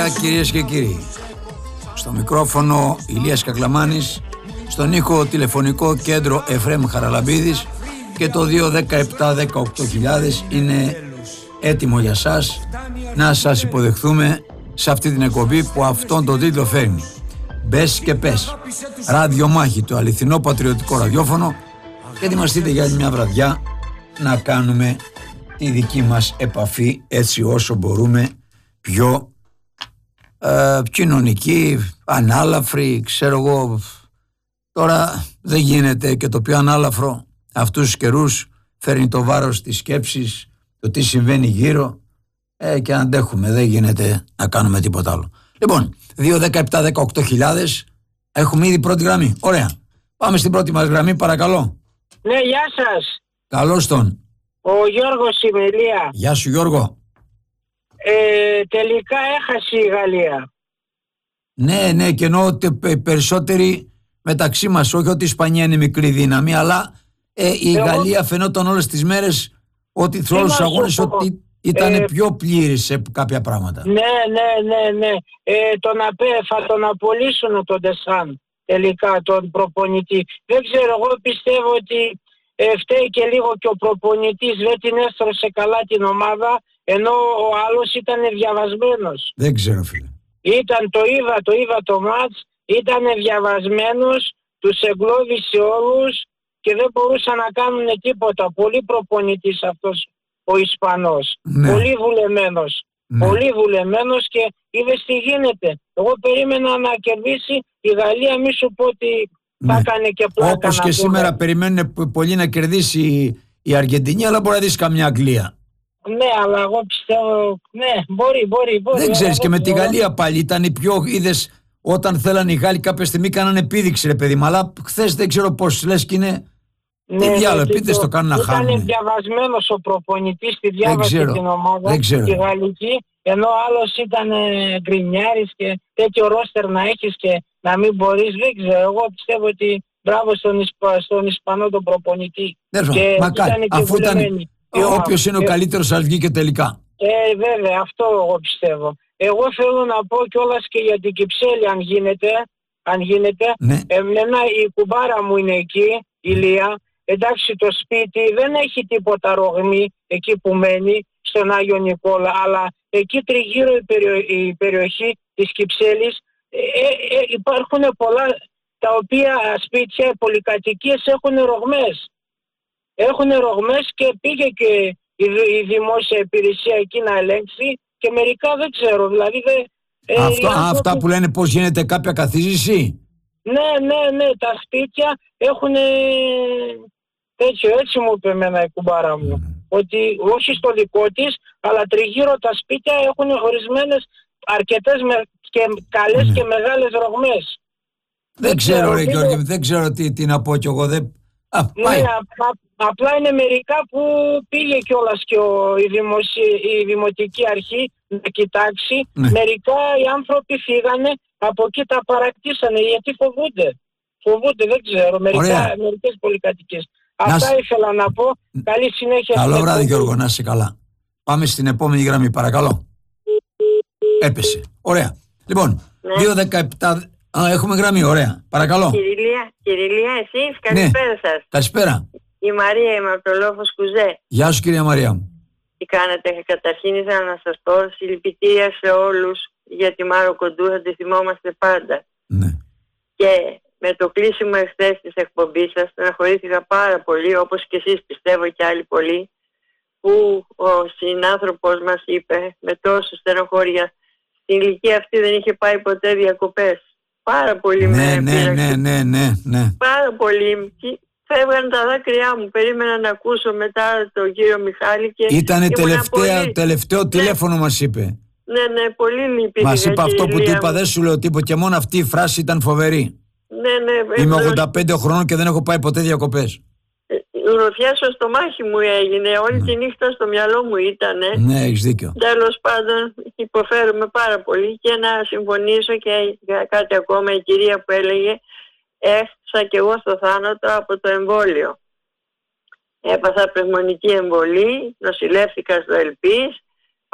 Καλησπέρα κυρίες και κύριοι. Στο μικρόφωνο Ηλίας Κακλαμάνης, στον ήχο τηλεφωνικό κέντρο Εφραίμ Χαραλαμπίδης και το 217-18.000 είναι έτοιμο για σας να σας υποδεχθούμε σε αυτή την εκπομπή που αυτόν τον τίτλο φέρνει. Μπες και πες. Ραδιομάχη, το αληθινό πατριωτικό ραδιόφωνο, και ετοιμαστείτε για άλλη μια βραδιά να κάνουμε τη δική μας επαφή έτσι όσο μπορούμε πιο κοινωνική, ανάλαφρη, ξέρω εγώ. Τώρα δεν γίνεται και το πιο ανάλαφρο αυτούς τους καιρούς, φέρνει το βάρος της σκέψης, το τι συμβαίνει γύρω και αντέχουμε, δεν γίνεται να κάνουμε τίποτα άλλο. Λοιπόν, 2-17-18.000, έχουμε ήδη πρώτη γραμμή. Ωραία. Πάμε στην πρώτη μας γραμμή, παρακαλώ. Ναι, γεια σας. Καλώς τον. Ο Γιώργος η Μελία. Γεια σου Γιώργο. Τελικά έχασε η Γαλλία. Ναι, και εννοώ ότι περισσότεροι μεταξύ μας, όχι ότι η Ισπανία είναι μικρή δύναμη, αλλά η Γαλλία φαινόταν όλες τις μέρες ότι σε όλους τους αγώνες ότι ήταν πιο πλήρης σε κάποια πράγματα. Ναι. Θα τον απολύσουν τον Ντεσάν τελικά, τον προπονητή. Δεν ξέρω, εγώ πιστεύω ότι φταίει και λίγο και ο προπονητής, δεν την έστρωσε καλά την ομάδα, ενώ ο άλλος ήταν διαβασμένος. Δεν ξέρω φίλε. Το είδα το μάτς, ήταν διαβασμένος, τους εγκλώβησε όλους και δεν μπορούσαν να κάνουν τίποτα. Πολύ προπονητής αυτός ο Ισπανός. Ναι. Πολύ βουλεμένος. Ναι. Πολύ βουλεμένος και είδες τι γίνεται. Εγώ περίμενα να κερδίσει η Γαλλία, μη σου πω ότι θα έκανε και πλάκα. Όπως και σήμερα περιμένουν πολύ να κερδίσει η Αργεντινή, αλλά μπορεί να δεις καμιά Αγγλία. Ναι, αλλά εγώ πιστεύω, ναι, μπορεί. Δεν ξέρεις, και με τη Γαλλία πάλι ήταν οι πιο, είδες, όταν θέλανε οι Γάλλοι κάποια στιγμή κάνανε επίδειξη ρε παιδί μου, αλλά χθες δεν ξέρω πώς λες και είναι. Τι διάλογο, επίτηδες το κάνουν να χάνουν. Ήταν διαβασμένος ο προπονητής, τη διάβασε την ομάδα, τη γαλλική, ενώ άλλος ήταν γκρινιάρης και τέτοιο ρόστερ να έχεις και να μην μπορείς, δεν ξέρω. Εγώ πιστεύω ότι μπράβο στον Ισπανό τον προπονητή. Μακάρι, αφού ήταν όποιος είναι ο καλύτερος θα βγει και τελικά. Βέβαια, αυτό εγώ πιστεύω. Εγώ θέλω να πω κιόλας και για την Κυψέλη, αν γίνεται. Ναι. Εμένα η κουμπάρα μου είναι εκεί, η Λία. Εντάξει, το σπίτι δεν έχει τίποτα ρογμή εκεί που μένει, στον Άγιο Νικόλα, αλλά εκεί τριγύρω η περιοχή της Κυψέλης υπάρχουν πολλά τα οποία σπίτια, πολυκατοικίες έχουν ρογμές. Έχουν ρογμές και πήγε και η δημόσια υπηρεσία εκεί να ελέγξει και μερικά δεν ξέρω, δηλαδή αυτά που λένε πως γίνεται κάποια καθίζηση. Ναι, τα σπίτια έχουν έτσι μου είπε εμένα η κουμπάρα μου. Ότι όχι στο δικό της, αλλά τριγύρω τα σπίτια έχουν ορισμένες αρκετές και καλές και μεγάλες ρογμές. Δεν ξέρω ρε Γιώργη, δεν ξέρω τι να πω κι εγώ. Απλά είναι μερικά που πήγε κιόλας και η δημοτική αρχή να κοιτάξει. Μερικά οι άνθρωποι φύγανε, από εκεί τα παρακτήσανε γιατί φοβούνται, δεν ξέρω, μερικές πολυκατοικίες. Αυτά ήθελα να πω. Καλή συνέχεια. Καλό βράδυ Γιώργο, να είσαι καλά. Πάμε στην επόμενη γραμμή, παρακαλώ. Έπεσε. Ωραία. Λοιπόν, 2-17. Έχουμε γραμμή, ωραία. Παρακαλώ. Κυριλία, εσείς, καλησπέρα σας. Καλησπέρα. Η Μαρία είμαι από το Λόφος Κουζέ. Γεια σου κυρία Μαρία μου. Τι κάνετε? Καταρχήν ήθελα να σας πω συλληπιτήρια σε όλους για τη Μάρο Κοντού, θα τη θυμόμαστε πάντα. Ναι. Και με το κλείσιμο εχθές της εκπομπής σας στεναχωρήθηκα πάρα πολύ, όπως και εσείς πιστεύω και άλλοι πολλοί, που ο συνάνθρωπος μας είπε με τόσο στενοχώρια στην ηλικία αυτή δεν είχε πάει ποτέ διακοπές. Πάρα πολύ ναι. Πάρα πολύ. Φεύγαν τα δάκρυά μου. Περίμενα να ακούσω μετά τον κύριο Μιχάλη και ήτανε τελευταίο τηλέφωνο μας είπε. Ναι, πολύ λυπήθηκα. Μας είπε αυτό που του είπα, δεν σου λέω τίποτα και μόνο αυτή η φράση ήταν φοβερή. Ναι. Είμαι 85 χρόνων και δεν έχω πάει ποτέ διακοπές. Ουροθιά στο στομάχι μου έγινε, όλη τη νύχτα στο μυαλό μου ήτανε. Ναι, έχεις δίκιο. Τέλος πάντων υποφέρουμε πάρα πολύ και να συμφωνήσω και για κάτι ακόμα η κυρία που έλεγε έφτασα κι εγώ στο θάνατο από το εμβόλιο. Έπαθα πνευμονική εμβολή, νοσηλεύτηκα στο Ελπίς,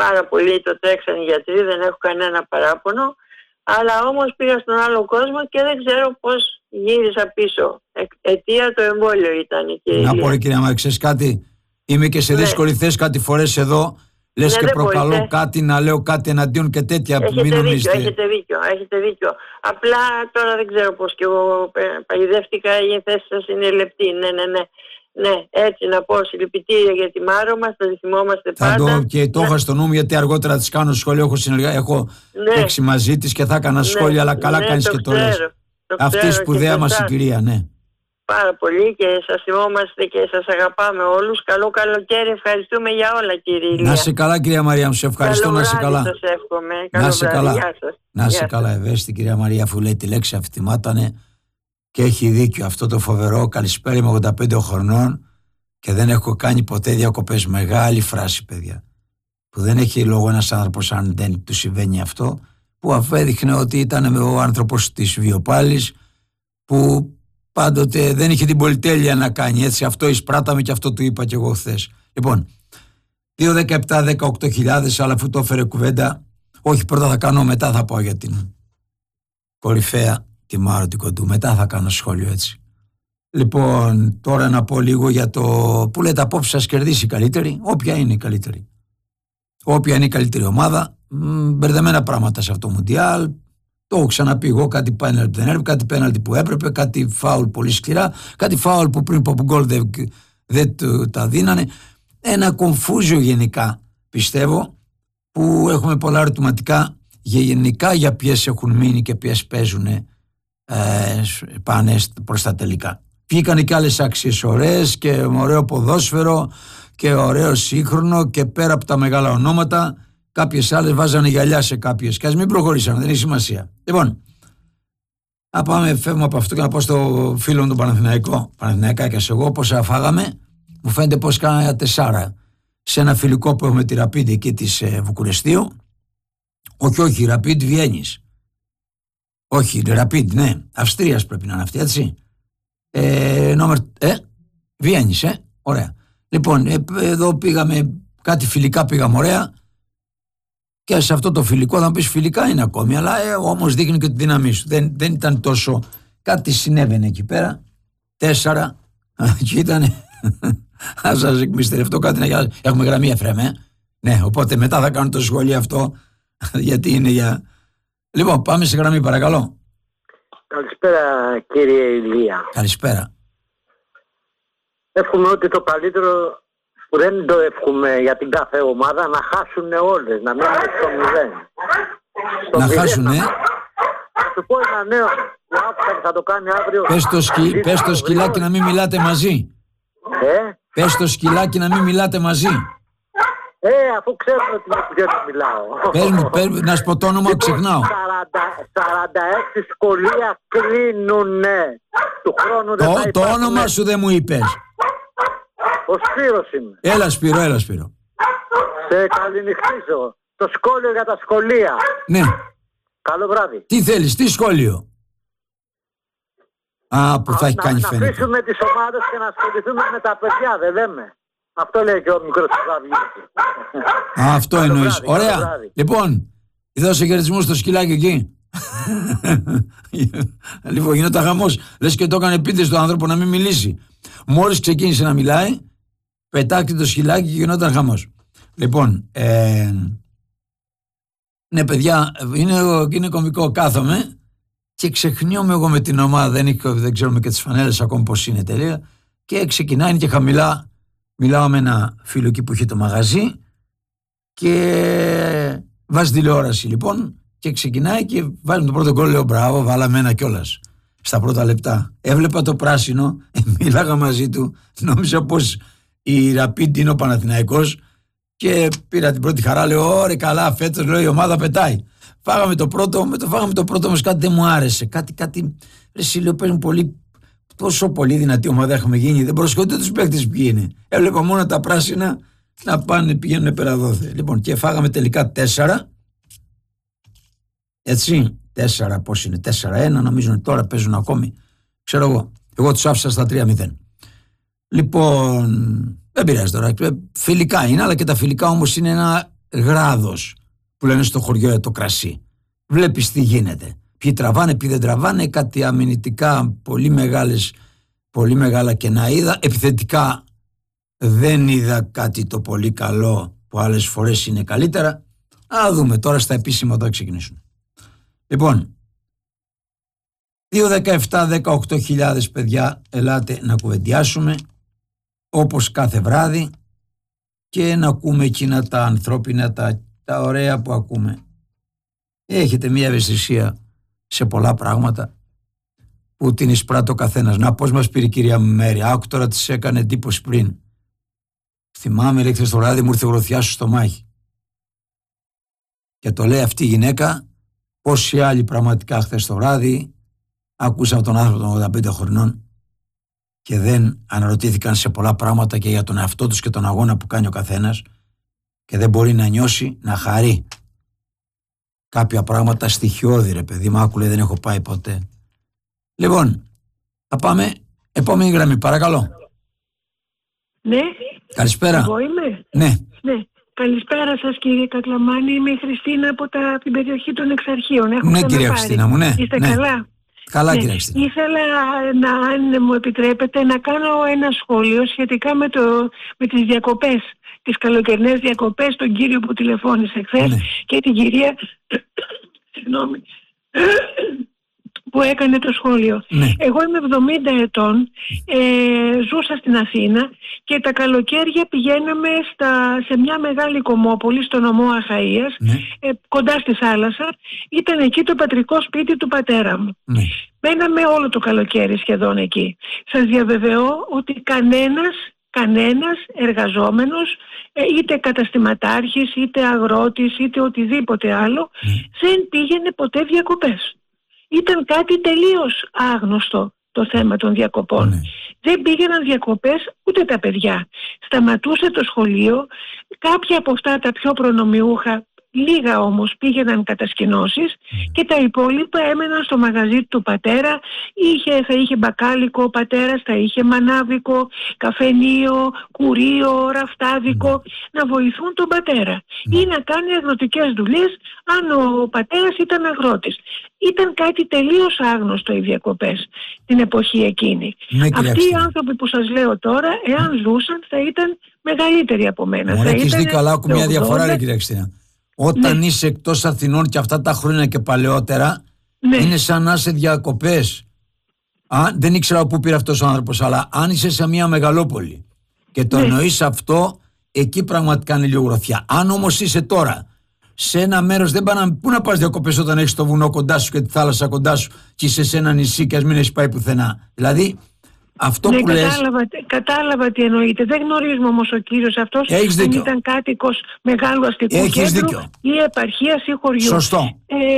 πάρα πολύ, το τρέξαν οι γιατροί, δεν έχω κανένα παράπονο. Αλλά όμως πήγα στον άλλο κόσμο και δεν ξέρω πώς γύρισα πίσω. Αιτία το εμβόλιο ήταν, κύριε. Να πω, κυρία Μαρία, ξέρεις κάτι, είμαι και σε δύσκολη θέση κάτι φορές εδώ. Λες και προκαλώ κάτι, να λέω κάτι εναντίον και τέτοια. Έχετε δίκιο. Απλά τώρα δεν ξέρω πώς και εγώ παγιδεύτηκα, η θέση σας είναι λεπτή. Ναι, έτσι να πω, συλληπιτήρια για τη Μάρο μας, θα τη θυμόμαστε πάντα. Και το είχα στο νου μου, γιατί αργότερα της κάνω σχόλιο, έχω παίξει μαζί της και θα έκανα σχόλια, αλλά καλά κάνεις και το λες. Αυτή η σπουδαία μας η κυρία, ναι. Πάρα πολύ και σας θυμόμαστε και σας αγαπάμε όλους. Καλό καλοκαίρι, ευχαριστούμε για όλα, κύριε Ηλία. Να σε καλά, κυρία Μαρία μου, σε ευχαριστώ. Καλό να σε καλά. Σας εύχομαι. Να σε καλά. Να σε Γεια καλά, ευαίσθητη κυρία Μαρία, αφού λέει τη λέξη αυτή τιμάτανε και έχει δίκιο αυτό το φοβερό. Καλησπέρα, είμαι 85 χρονών και δεν έχω κάνει ποτέ διακοπές. Μεγάλη φράση, παιδιά. Που δεν έχει λόγο ένας άνθρωπος, αν δεν του συμβαίνει αυτό, που αφέδειχνε ότι ήταν ο άνθρωπος της Βιοπάλης, που πάντοτε δεν είχε την πολυτέλεια να κάνει έτσι. Αυτό εισπράταμε και αυτό του είπα και εγώ χθες. Λοιπόν, 2-17-18 αλλά αφού το έφερε κουβέντα, όχι, πρώτα θα κάνω, μετά θα πάω για την κορυφαία τη Μάρο την Κοντού. Μετά θα κάνω σχόλιο έτσι. Λοιπόν, τώρα να πω λίγο για το που λέτε απόψε σας κερδίσει η καλύτερη, όποια είναι η καλύτερη. Όποια είναι η καλύτερη ομάδα, μπερδεμένα πράγματα σε αυτό το Μουντιάλ. Το έχω ξαναπεί εγώ, κάτι πέναλτι που δεν έπρεπε, κάτι πέναλτι που έπρεπε, κάτι φάουλ πολύ σκληρά, κάτι φάουλ που πριν από γκολ δεν τα δίνανε. Ένα κομφούζιο γενικά, πιστεύω, που έχουμε πολλά ερωτηματικά γενικά για ποιες έχουν μείνει και ποιες παίζουν πάνε προς τα τελικά. Βγήκαν και άλλες άξιες ωραίες και ωραίο ποδόσφαιρο και ωραίο σύγχρονο και πέρα από τα μεγάλα ονόματα. Κάποιες άλλες βάζανε γυαλιά σε κάποιες και ας μην προχωρήσανε, δεν έχει σημασία. Λοιπόν, φεύγουμε από αυτό και να πω στο φίλο του Παναθηναϊκά και σε εγώ πόσα φάγαμε. Μου φαίνεται πως κάνα 4 σε ένα φιλικό που έχουμε τη Ραπίντ εκεί της Βουκουρεστίου. Όχι, Ραπίντ Βιέννης. Όχι, Ραπίντ, ναι, Αυστρίας πρέπει να είναι αυτή, έτσι. Βιέννης, ωραία. Λοιπόν, εδώ πήγαμε, κάτι φιλικά πήγαμε ωραία. Και σε αυτό το φιλικό θα μου πεις φιλικά είναι ακόμη, αλλά όμως δείχνει και τη δύναμή σου. Δεν ήταν τόσο, κάτι συνέβαινε εκεί πέρα. 4 και ήταν. Ας σας εκμυστερευτώ κάτι να γίνει. Έχουμε γραμμή Εφραίμ, ναι, οπότε μετά θα κάνω το σχόλιο αυτό, γιατί είναι για. Λοιπόν, πάμε σε γραμμή, παρακαλώ. Καλησπέρα, κύριε Ηλία. Καλησπέρα. Εύχομαι ότι το καλύτερο, που δεν το εύχομαι για την κάθε ομάδα, να χάσουν όλες, να μείνουν στο 0. Να χάσουνε. Θα σου πω ένα νέο που άκουσα και θα το κάνει αύριο. Πες το σκυλάκι να μην μιλάτε μαζί. Πες το σκυλάκι να μην μιλάτε μαζί. Αφού ξέρουμε ότι δεν μιλάω. Πες μου, να σου πω το όνομα, ξεχνάω. 46 σχολεία κλείνουνε. Του χρόνου δεν θα Το όνομα σου δεν μου είπες. Ο Σπύρος είμαι. Έλα Σπύρο. Σε καληνυχτίζω. Το σχόλιο για τα σχολεία. Ναι. Καλό βράδυ. Τι θέλεις, τι σχόλιο? Που θα έχει κάνει φαίνεται. Να αφήσουμε τις ομάδες και να ασχοληθούμε με τα παιδιά, δεν λέμε. Αυτό λέει και ο μικρός του. Αυτό εννοείς. Ωραία. Λοιπόν, δώσε χαιρετισμούς στο σκυλάκι εκεί. Λοιπόν, γινόταν χαμός. Λες και το έκανε επίτηδες στον άνθρωπο να μην μιλήσει. Μόλις ξεκίνησε να μιλάει, πετάχτηκε το σκυλάκι και γινόταν χαμός. Λοιπόν, ναι παιδιά, είναι κομβικό. Κάθομαι και ξεχνιόμαι εγώ με την ομάδα, δεν ξέρουμε και τις φανέλες ακόμα πώς είναι τελεία, και ξεκινάει, είναι και χαμηλά. Μιλάω με ένα φίλο εκεί που είχε το μαγαζί και βάζει τηλεόραση λοιπόν και ξεκινάει και βάζει το πρώτο γκολ. Λέω μπράβο, βάλαμε ένα κιόλας στα πρώτα λεπτά. Έβλεπα το πράσινο, μίλαγα μαζί του, νόμιζα πως η Ραπίντ είναι ο Παναθηναϊκός και πήρα την πρώτη χαρά. Λέω ωραία, καλά, φέτος λέω η ομάδα πετάει. Φάγαμε το πρώτο, φάγαμε το πρώτο όμως κάτι δεν μου άρεσε. Κάτι ρε λέω, παίζουν πολύ. Τόσο πολύ δυνατή ομάδα έχουμε γίνει, δεν προσχωρείται τους παίκτες που είναι. Έβλεπα μόνο τα πράσινα να πάνε, πηγαίνουν πέρα δόθε. Λοιπόν, και φάγαμε τελικά 4. Έτσι, 4 πώς είναι, 4-1, νομίζω τώρα παίζουν ακόμη. Ξέρω εγώ. Εγώ τους άφησα στα 3-0. Λοιπόν, δεν πειράζει τώρα. Φιλικά είναι, αλλά και τα φιλικά όμως είναι ένα γράδος που λένε στο χωριό το κρασί. Βλέπεις τι γίνεται. Ποιοι τραβάνε, ποιοι δεν τραβάνε, κάτι αμυνητικά πολύ μεγάλα κενά είδα. Επιθετικά δεν είδα κάτι το πολύ καλό που άλλες φορές είναι καλύτερα. Α, δούμε τώρα στα επίσημα όταν ξεκινήσουν. Λοιπόν, 2-17-18 παιδιά, ελάτε να κουβεντιάσουμε όπως κάθε βράδυ και να ακούμε εκείνα τα ανθρώπινα, τα ωραία που ακούμε. Έχετε μια ευαισθησία σε πολλά πράγματα που την εισπράττει ο καθένας. Να, πώς μας πήρε η κυρία Μέρη, άκου τώρα της έκανε εντύπωση πριν. Θυμάμαι, λέει, χθες το βράδυ μου ήρθε γροθιά στο στομάχι. Και το λέει αυτή η γυναίκα, πόσοι άλλοι πραγματικά χθες το βράδυ ακούσαν τον άνθρωπο των 85 χρονών και δεν αναρωτήθηκαν σε πολλά πράγματα και για τον εαυτό τους και τον αγώνα που κάνει ο καθένας και δεν μπορεί να νιώσει, να χαρεί. Κάποια πράγματα στοιχειώδη, ρε παιδί, μ' δεν έχω πάει ποτέ. Λοιπόν, θα πάμε επόμενη γραμμή, παρακαλώ. Ναι. Καλησπέρα. Εγώ είμαι. Ναι. Καλησπέρα σας, κύριε Κακλαμάνη. Είμαι η Χριστίνα από την περιοχή των Εξαρχείων. Ναι, κυρία Χριστίνα μου, ναι. Είστε ναι. καλά? Καλά, κυρία Χριστίνα. Ήθελα, αν μου επιτρέπετε, να κάνω ένα σχόλιο σχετικά με τις διακοπές, τις καλοκαιρινές διακοπές, τον κύριο που τηλεφώνησε χθες, ναι, και την κυρία συγγνώμη, που έκανε το σχόλιο. Ναι. Εγώ είμαι 70 ετών, ζούσα στην Αθήνα και τα καλοκαίρια πηγαίναμε σε μια μεγάλη κομμόπολη στο νομό Αχαΐας, ναι, κοντά στη θάλασσα. Ήταν εκεί το πατρικό σπίτι του πατέρα μου. Ναι. Μέναμε όλο το καλοκαίρι σχεδόν εκεί. Σας διαβεβαιώ ότι κανένας εργαζόμενος, είτε καταστηματάρχης, είτε αγρότης, είτε οτιδήποτε άλλο, δεν πήγαινε ποτέ διακοπές. Ήταν κάτι τελείως άγνωστο το θέμα των διακοπών. Ναι. Δεν πήγαιναν διακοπές ούτε τα παιδιά. Σταματούσε το σχολείο, κάποια από αυτά τα πιο προνομιούχα, λίγα όμως πήγαιναν κατασκηνώσεις και τα υπόλοιπα έμεναν στο μαγαζί του πατέρα. Θα είχε μπακάλικο ο πατέρας, θα είχε μανάβικο, καφενείο, κουρείο, ραφτάδικο, να βοηθούν τον πατέρα ή να κάνει αγροτικές δουλειές αν ο πατέρας ήταν αγρότης. Ήταν κάτι τελείως άγνωστο οι διακοπές την εποχή εκείνη. Αυτοί οι άνθρωποι που σας λέω τώρα, εάν ζούσαν, θα ήταν μεγαλύτεροι από μένα. Ωραία, έχεις δίκιο, αλλά έχω μια διαφορά, ρε κυρία Χριστίνα. Όταν είσαι εκτός Αθηνών και αυτά τα χρόνια και παλαιότερα, είναι σαν να είσαι διακοπές. Δεν ήξερα πού πήρε αυτός ο άνθρωπος, αλλά αν είσαι σε μια μεγαλόπολη και το εννοείς αυτό, εκεί πραγματικά είναι λίγο γροθιά. Αν όμως είσαι τώρα σε ένα μέρος, πού να πας διακοπές όταν έχεις το βουνό κοντά σου και τη θάλασσα κοντά σου και είσαι σε ένα νησί και ας μην έχεις πάει πουθενά. Δηλαδή, αυτό που κατάλαβα τι εννοείται. Δεν γνωρίζουμε όμως ο κύριος αυτός αν ήταν κάτοικος μεγάλου αστικού κέντρου ή επαρχίας ή χωριού. Σωστό.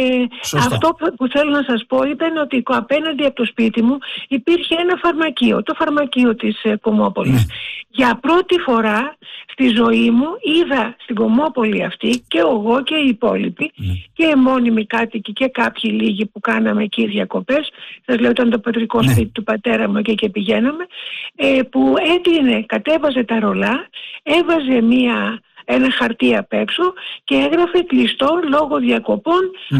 Αυτό που θέλω να σας πω ήταν ότι απέναντι από το σπίτι μου υπήρχε ένα φαρμακείο, το φαρμακείο της Κομμόπολης. Για πρώτη φορά στη ζωή μου είδα στην Κομμόπολη αυτή και εγώ και οι υπόλοιποι και μόνιμοι κάτοικοι και κάποιοι λίγοι που κάναμε εκεί διακοπές. Σας λέω, ήταν το πατρικό σπίτι του πατέρα μου και πηγαίναμε, που κατέβαζε τα ρολά, έβαζε ένα χαρτί απ' έξω και έγραφε κλειστό λόγω διακοπών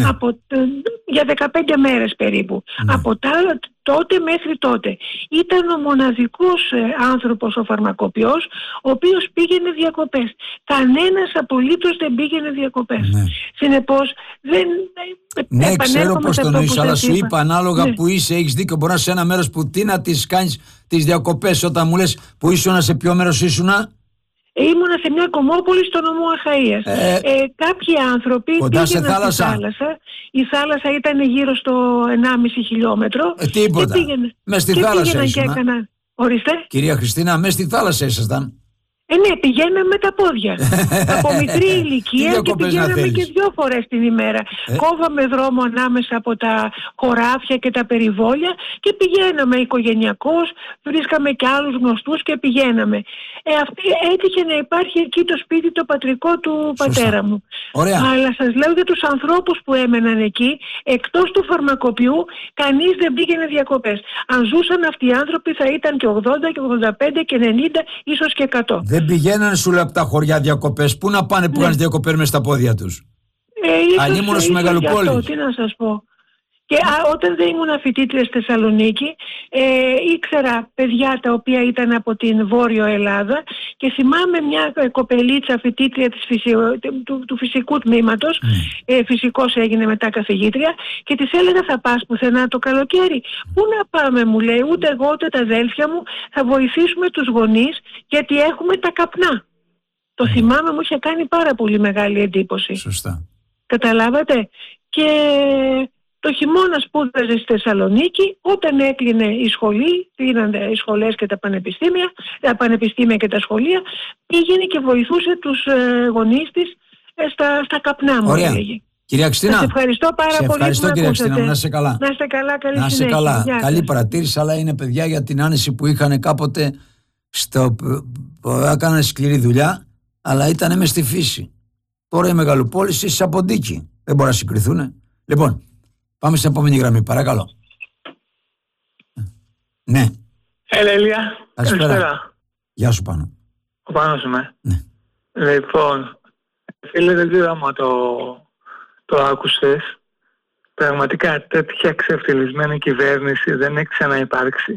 για 15 μέρες περίπου. Από τότε μέχρι τότε. Ήταν ο μοναδικός άνθρωπος ο φαρμακοποιός ο οποίος πήγαινε διακοπές. Κανένας απολύτως δεν πήγαινε διακοπές. Συνεπώς δεν... Ναι, ξέρω πώς το νοείς, αλλά σου είπα ανάλογα που είσαι, έχεις δίκιο. Μπορεί να είσαι σε ένα μέρος που τι να τις κάνεις τις διακοπές. Όταν μου λες που ήσουνα, σε ποιο μέρος ήσουνα? Ήμουνα σε μια κομμόπολη στο νομό Αχαΐας. Κάποιοι άνθρωποι πήγαιναν στη θάλασσα. Η θάλασσα ήταν γύρω στο 1,5 χιλιόμετρο. Τίποτα. Μες στη θάλασσα ήσουνα. Ορίστε. Κυρία Χριστίνα, μες στη θάλασσα ήσασταν? Ναι, πηγαίναμε με τα πόδια. Από μικρή ηλικία και πηγαίναμε και 2 φορές την ημέρα. Κόβαμε δρόμο ανάμεσα από τα χωράφια και τα περιβόλια και πηγαίναμε οικογενειακώς, βρίσκαμε και άλλους γνωστούς και πηγαίναμε. Έτυχε να υπάρχει εκεί το σπίτι το πατρικό του πατέρα μου. Ωραία. Αλλά σας λέω για τους ανθρώπους που έμεναν εκεί, εκτός του φαρμακοποιού, κανείς δεν πήγαινε διακοπές. Αν ζούσαν αυτοί οι άνθρωποι θα ήταν και 80 και 85 και 90, ίσως και 100. Δεν πηγαίνανε, σου λέω, από τα χωριά διακοπές. Πού να πάνε που κάνεις διακοπές μες στα πόδια τους? Αλλήμωνο στη μεγαλοπόλη. Τι να σας πω. Και όταν δεν ήμουν φοιτήτρια στη Θεσσαλονίκη, ήξερα παιδιά τα οποία ήταν από την Βόρειο Ελλάδα και θυμάμαι μια κοπελίτσα φοιτήτρια του φυσικού τμήματος, φυσικός έγινε μετά καθηγήτρια, και της έλεγα, θα πας πουθενά το καλοκαίρι? Πού να πάμε, μου λέει, ούτε εγώ ούτε τα αδέλφια μου, θα βοηθήσουμε τους γονείς γιατί έχουμε τα καπνά. Το θυμάμαι, μου είχε κάνει πάρα πολύ μεγάλη εντύπωση. Σωστά. Καταλάβατε? Και το χειμώνα σπούδαζε στη Θεσσαλονίκη. Όταν έκλεινε η σχολή, κλείνανε οι σχολές και τα πανεπιστήμια και τα σχολεία, πήγαινε και βοηθούσε τους γονείς της στα καπνά, μου έλεγε. Κυρία Χριστίνα, σας ευχαριστώ πάρα πολύ. Ευχαριστώ, κυρία Χριστίνα, να είστε καλά. Να είστε καλά, καλή να είστε συνέχεια. καλά. Καλή παρατήρηση, αλλά είναι παιδιά για την άνεση που είχαν κάποτε. Έκαναν σκληρή δουλειά, αλλά ήταν μες στη φύση. Τώρα οι μεγαλοπόλεις είσαι από ντίκι. Δεν μπορεί να συγκριθούν. Λοιπόν, πάμε στην επόμενη γραμμή, παρακαλώ. Ναι. Έλα, Ηλία. Καλησπέρα. Γεια σου, Πάνο. Ο Πάνος είμαι. Ναι. Λοιπόν, φίλε, δεν ξέρω άμα το άκουσες. Πραγματικά τέτοια ξεφτυλισμένη κυβέρνηση δεν έχει ξαναυπάρξει.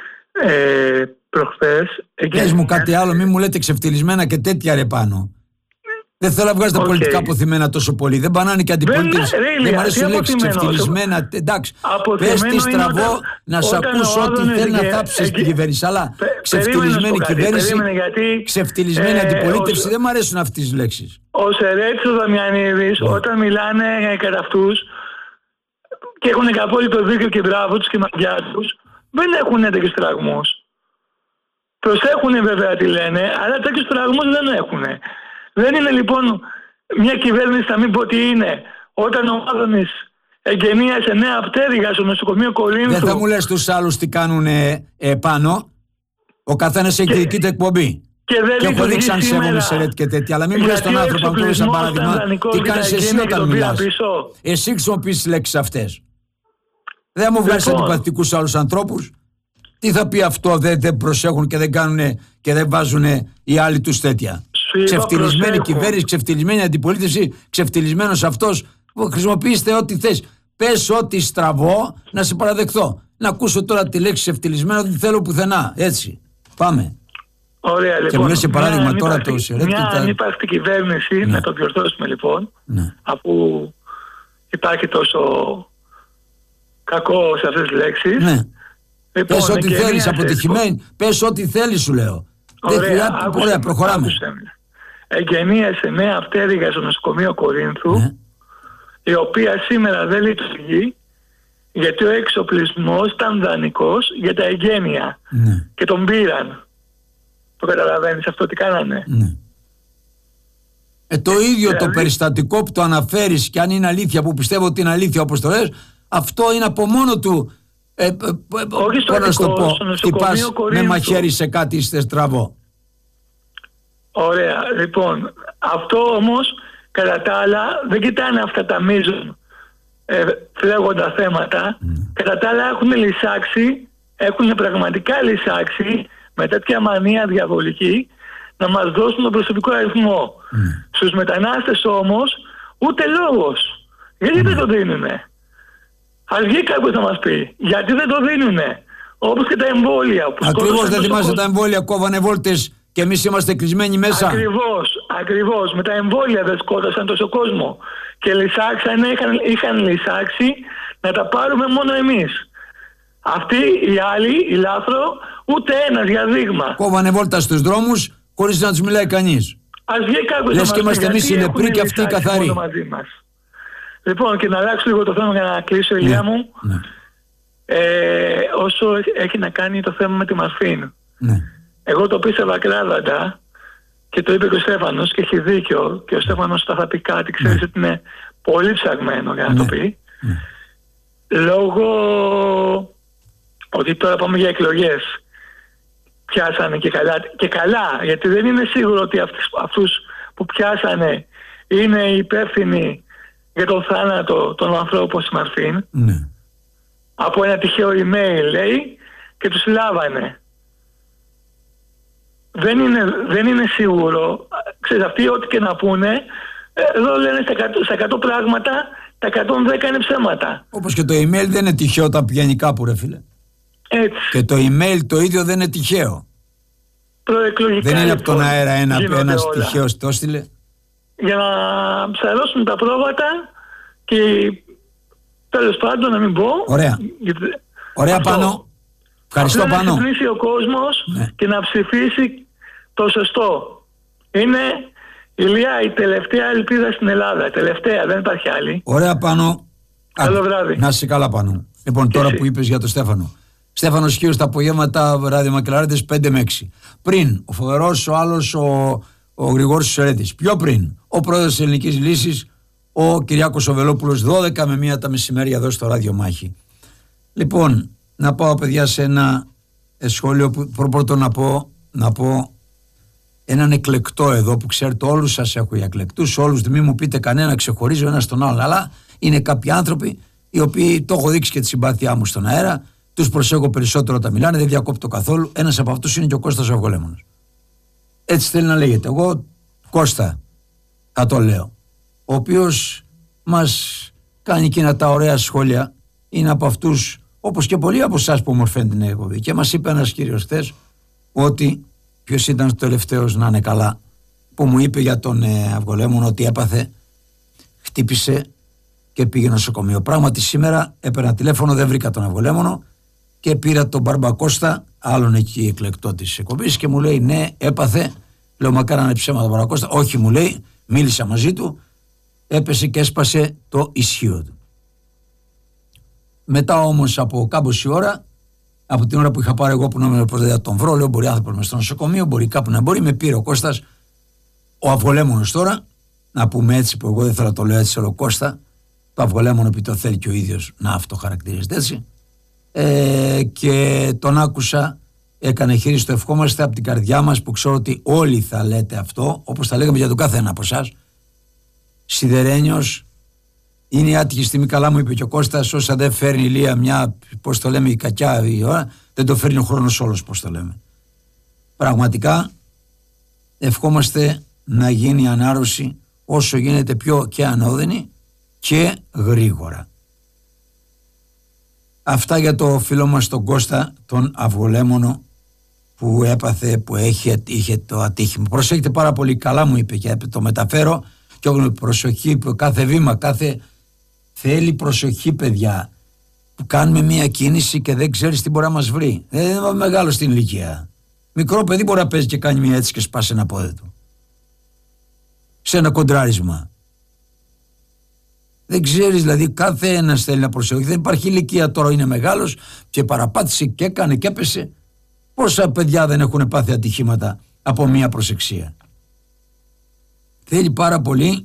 Προχθές... Πες μου κάτι άλλο, μην μου λέτε ξεφτυλισμένα και τέτοια, ρε Πάνο. Δεν θέλω να βγάζετε πολιτικά αποθυμένα τόσο πολύ. Δεν πανάνε και αντιπολίτες. Δεν μου αρέσουν λέξεις ξεφτυλισμένα. Εντάξει, πες τη στραβό να σ' ακούσω ό,τι θέλει να θάψεις την κυβέρνηση. Αλλά ξεφτυλισμένη κυβέρνηση, ξεφτυλισμένη αντιπολίτευση, δεν μου αρέσουν αυτές τις λέξεις. Ο Σερέτης, ο Δαμιανίδης, όταν μιλάνε κατά αυτούς και έχουν και απόλυτο δίκιο και μπράβο τους και μαγιά τους, δεν έχουν τέτοιους τραγμούς. Προσέχουν βέβαια τι λένε, αλλά τέτοιους τραγμούς δεν έχουν. Δεν είναι λοιπόν μια κυβέρνηση, θα μην πω τι είναι, όταν ο Άδωνης εγκαινίασε νέα πτέρυγα στο νοσοκομείο Κορίνθου. Δεν θα μου λες τους άλλους τι κάνουν πάνω. Ο καθένας έχει δική του εκπομπή. Και έχω δείξει αν σέβομαι Σερέτ και τέτοια. Αλλά μην μου λες τον άνθρωπο, αν το σαν παράδειγμα, τι κάνεις εσύ όταν μιλάς. Εσύ χρησιμοποιείς τις λέξεις αυτές. Δεν μου βγάζεις αντιπαθητικούς άλλους ανθρώπους. Τι θα πει αυτό, δεν προσέχουν και δεν κάνουν και δεν βάζουν οι άλλοι τους τέτοια. Ξεφτυλισμένη κυβέρνηση, ξεφτυλισμένη αντιπολίτευση, ξεφτυλισμένος αυτός. Χρησιμοποιήστε ό,τι θες. Πες ό,τι στραβό να σε παραδεχθώ. Να ακούσω τώρα τη λέξη ξεφτυλισμένο, δεν θέλω πουθενά. Έτσι. Πάμε. Ωραία, λοιπόν. Και μου λες σε παράδειγμα τώρα το Σερέτ. Μια ανύπαρκτη κυβέρνηση, να το διορθώσουμε λοιπόν, αφού υπάρχει τόσο κακό σε αυτές τις λέξεις. Ναι. Λοιπόν, πες ό,τι θέλεις, αποτυχημένη. Πες ό,τι θέλεις, σου λέω. Ωραία, προχωράμε. Εγκαινίασε νέα πτέρυγα στο νοσοκομείο Κορίνθου, η οποία σήμερα δεν λειτουργεί, γιατί ο εξοπλισμός ήταν δανεικός για τα εγγένεια και τον πήραν. Το καταλαβαίνεις αυτό τι κάνανε? Το ίδιο το περιστατικό που το αναφέρεις, και αν είναι αλήθεια, που πιστεύω ότι είναι αλήθεια όπως το λες, αυτό είναι από μόνο του. Όχι στο πω, χτυπάς με μαχαίρι σε κάτι, είστε στραβό. Ωραία, λοιπόν, αυτό όμως κατά τα άλλα δεν κοιτάνε αυτά τα μείζων φλέγοντα θέματα. Κατά τα άλλα έχουν πραγματικά λυσάξει με τέτοια μανία διαβολική να μας δώσουν τον προσωπικό αριθμό. Στους μετανάστες όμως ούτε λόγος. Γιατί δεν το δίνουνε? Ας βγει κάποιος να μας πει γιατί δεν το δίνουνε. Όπως και τα εμβόλια. Ακριβώς, δεν θυμάσαι τα εμβόλια, κόβανε βόλτες και εμείς είμαστε κλεισμένοι μέσα. Ακριβώς. Με τα εμβόλια δεν σκότωσαν τόσο κόσμο. Και είχαν λυσάξει να τα πάρουμε μόνο εμείς. Αυτοί οι άλλοι, οι λάθρο, ούτε ένας για δείγμα. Κόβανε βόλτα στους δρόμους χωρίς να τους μιλάει κανείς. Ας βγει κάποιος λες και είμαστε εμείς οι νεπροί και αυτοί οι καθαροί. Λοιπόν, και να αλλάξω λίγο το θέμα για να κλείσω, Ηλία μου. Όσο έχει να κάνει το θέμα με τη Μαρφίν. Εγώ το πίστευα ακράδαντα και το είπε και ο Στέφανος και έχει δίκιο. Και ο Στέφανος θα πει κάτι, ξέρεις ότι είναι πολύ ψαγμένο για να το πει. Λόγω ότι τώρα πάμε για εκλογές. Πιάσανε και καλά, γιατί δεν είναι σίγουρο ότι αυτούς που πιάσανε είναι υπεύθυνοι για τον θάνατο των ανθρώπων στη Μαρφίν. Από ένα τυχαίο email, λέει, και τους λάβανε. δεν είναι σίγουρο. Ξέρεις, αυτοί ό,τι και να πούνε, εδώ λένε στα 100 πράγματα, τα 110 είναι ψέματα. Όπως και το email δεν είναι τυχαίο όταν πηγαίνει κάπου, ρε φίλε. Έτσι. Και το email το ίδιο δεν είναι τυχαίο. Προεκλογικά, δεν είναι από τον αέρα ένας τυχαίος το έστειλε. Για να ψαρώσουν τα πρόβατα και τέλος πάντων να μην πω. Ωραία. Ωραία Πάνο. Ευχαριστώ Πάνο. Να ξυπνήσει ο κόσμος, ναι, και να ψηφίσει το σωστό. Είναι, Ηλία, η τελευταία ελπίδα στην Ελλάδα. Τελευταία, δεν υπάρχει άλλη. Ωραία Πάνο. Καλό βράδυ. Να είσαι καλά Πάνο. Λοιπόν, τώρα που είπες για τον Στέφανο. Στέφανος Χίος τα απογεύματα Ράδιο Μακελάριδες 5 με 6. Πριν ο φοβερός, ο άλλος, ο Γρηγόρης Σερέτης. Πιο πριν ο πρόεδρος της Ελληνικής Λύσης, ο Κυριάκος ο Βελόπουλος, 12 με 1 τα μεσημέρια εδώ στο Ράδιο Μάχη. Λοιπόν, να πάω παιδιά σε ένα σχόλιο που πρώτον να πω έναν εκλεκτό εδώ που ξέρετε όλους σας έχω για εκλεκτούς, όλους μην μου πείτε κανένα ξεχωρίζει ο ένας τον άλλον, αλλά είναι κάποιοι άνθρωποι οι οποίοι το έχω δείξει και τη συμπάθειά μου στον αέρα, τους προσέχω περισσότερο όταν μιλάνε, δεν διακόπτω καθόλου. Ένας από αυτούς είναι και ο Κώστας ο Αυγολέμονος. Έτσι θέλει να λέγεται. Εγώ Κώστα θα το λέω, ο οποίος μας κάνει εκείνα τα ωραία σχόλια, είναι από αυτούς όπως και πολλοί από εσάς που ομορφαίνουν την εκπομπή. Και μας είπε ένας κύριος χθες ότι, ποιος ήταν το τελευταίος να είναι καλά, που μου είπε για τον Αυγολέμονο ότι έπαθε, χτύπησε και πήγε νοσοκομείο. Πράγματι σήμερα έπαιρνα τηλέφωνο, δεν βρήκα τον Αυγολέμονο και πήρα τον Μπαρμπακώστα, άλλον εκεί εκλεκτό της εκπομπής, και μου λέει ναι, έπαθε. Λέω μα κάνανε ψέματα τον Μπαρμπακώστα. Όχι, μου λέει, μίλησα μαζί του, έπεσε και έσπασε το ισχύο του. Μετά όμως από κάμποση ώρα, από την ώρα που είχα πάρει εγώ που νόμιζα πως δεν θα τον βρω, λέω μπορεί άνθρωπος μες στο νοσοκομείο, μπορεί κάπου να μπορεί, με πήρε ο Κώστας, ο Αυγολέμονος τώρα, να πούμε έτσι που εγώ δεν θέλω να το λέω έτσι όλο Κώστα, το Αυγολέμονο επειδή το θέλει και ο ίδιος να αυτοχαρακτηρίζεται έτσι, και τον άκουσα, έκανε χείριση, το ευχόμαστε από την καρδιά μας που ξέρω ότι όλοι θα λέτε αυτό, όπως θα λέγαμε για τον κάθε ένα από εσάς. Σιδερένιος, είναι η άτυχη στιγμή, καλά μου είπε και ο Κώστας, όσα δεν φέρνει Ηλία μια, πώς το λέμε, η κακιά η ώρα, δεν το φέρνει ο χρόνος όλος, πώς το λέμε. Πραγματικά ευχόμαστε να γίνει η ανάρρωση όσο γίνεται πιο και ανώδυνη και γρήγορα. Αυτά για το φίλο μας τον Κώστα, τον Αυγολέμονο, που έπαθε, που είχε το ατύχημα. Προσέχετε πάρα πολύ, καλά μου είπε και το μεταφέρω, και με προσοχή, κάθε βήμα, θέλει προσοχή παιδιά, που κάνουμε μια κίνηση και δεν ξέρεις τι μπορεί να μας βρει. Δεν είναι μεγάλο στην ηλικία. Μικρό παιδί μπορεί να παίζει και κάνει μια έτσι και σπάσει ένα πόδι του. Σε ένα κοντράρισμα. Δεν ξέρεις, δηλαδή κάθε ένας θέλει να προσέχει. Δεν υπάρχει ηλικία, τώρα είναι μεγάλος και παραπάτησε και έκανε και έπεσε. Πόσα παιδιά δεν έχουν πάθει ατυχήματα από μια προσεξία. Θέλει πάρα πολύ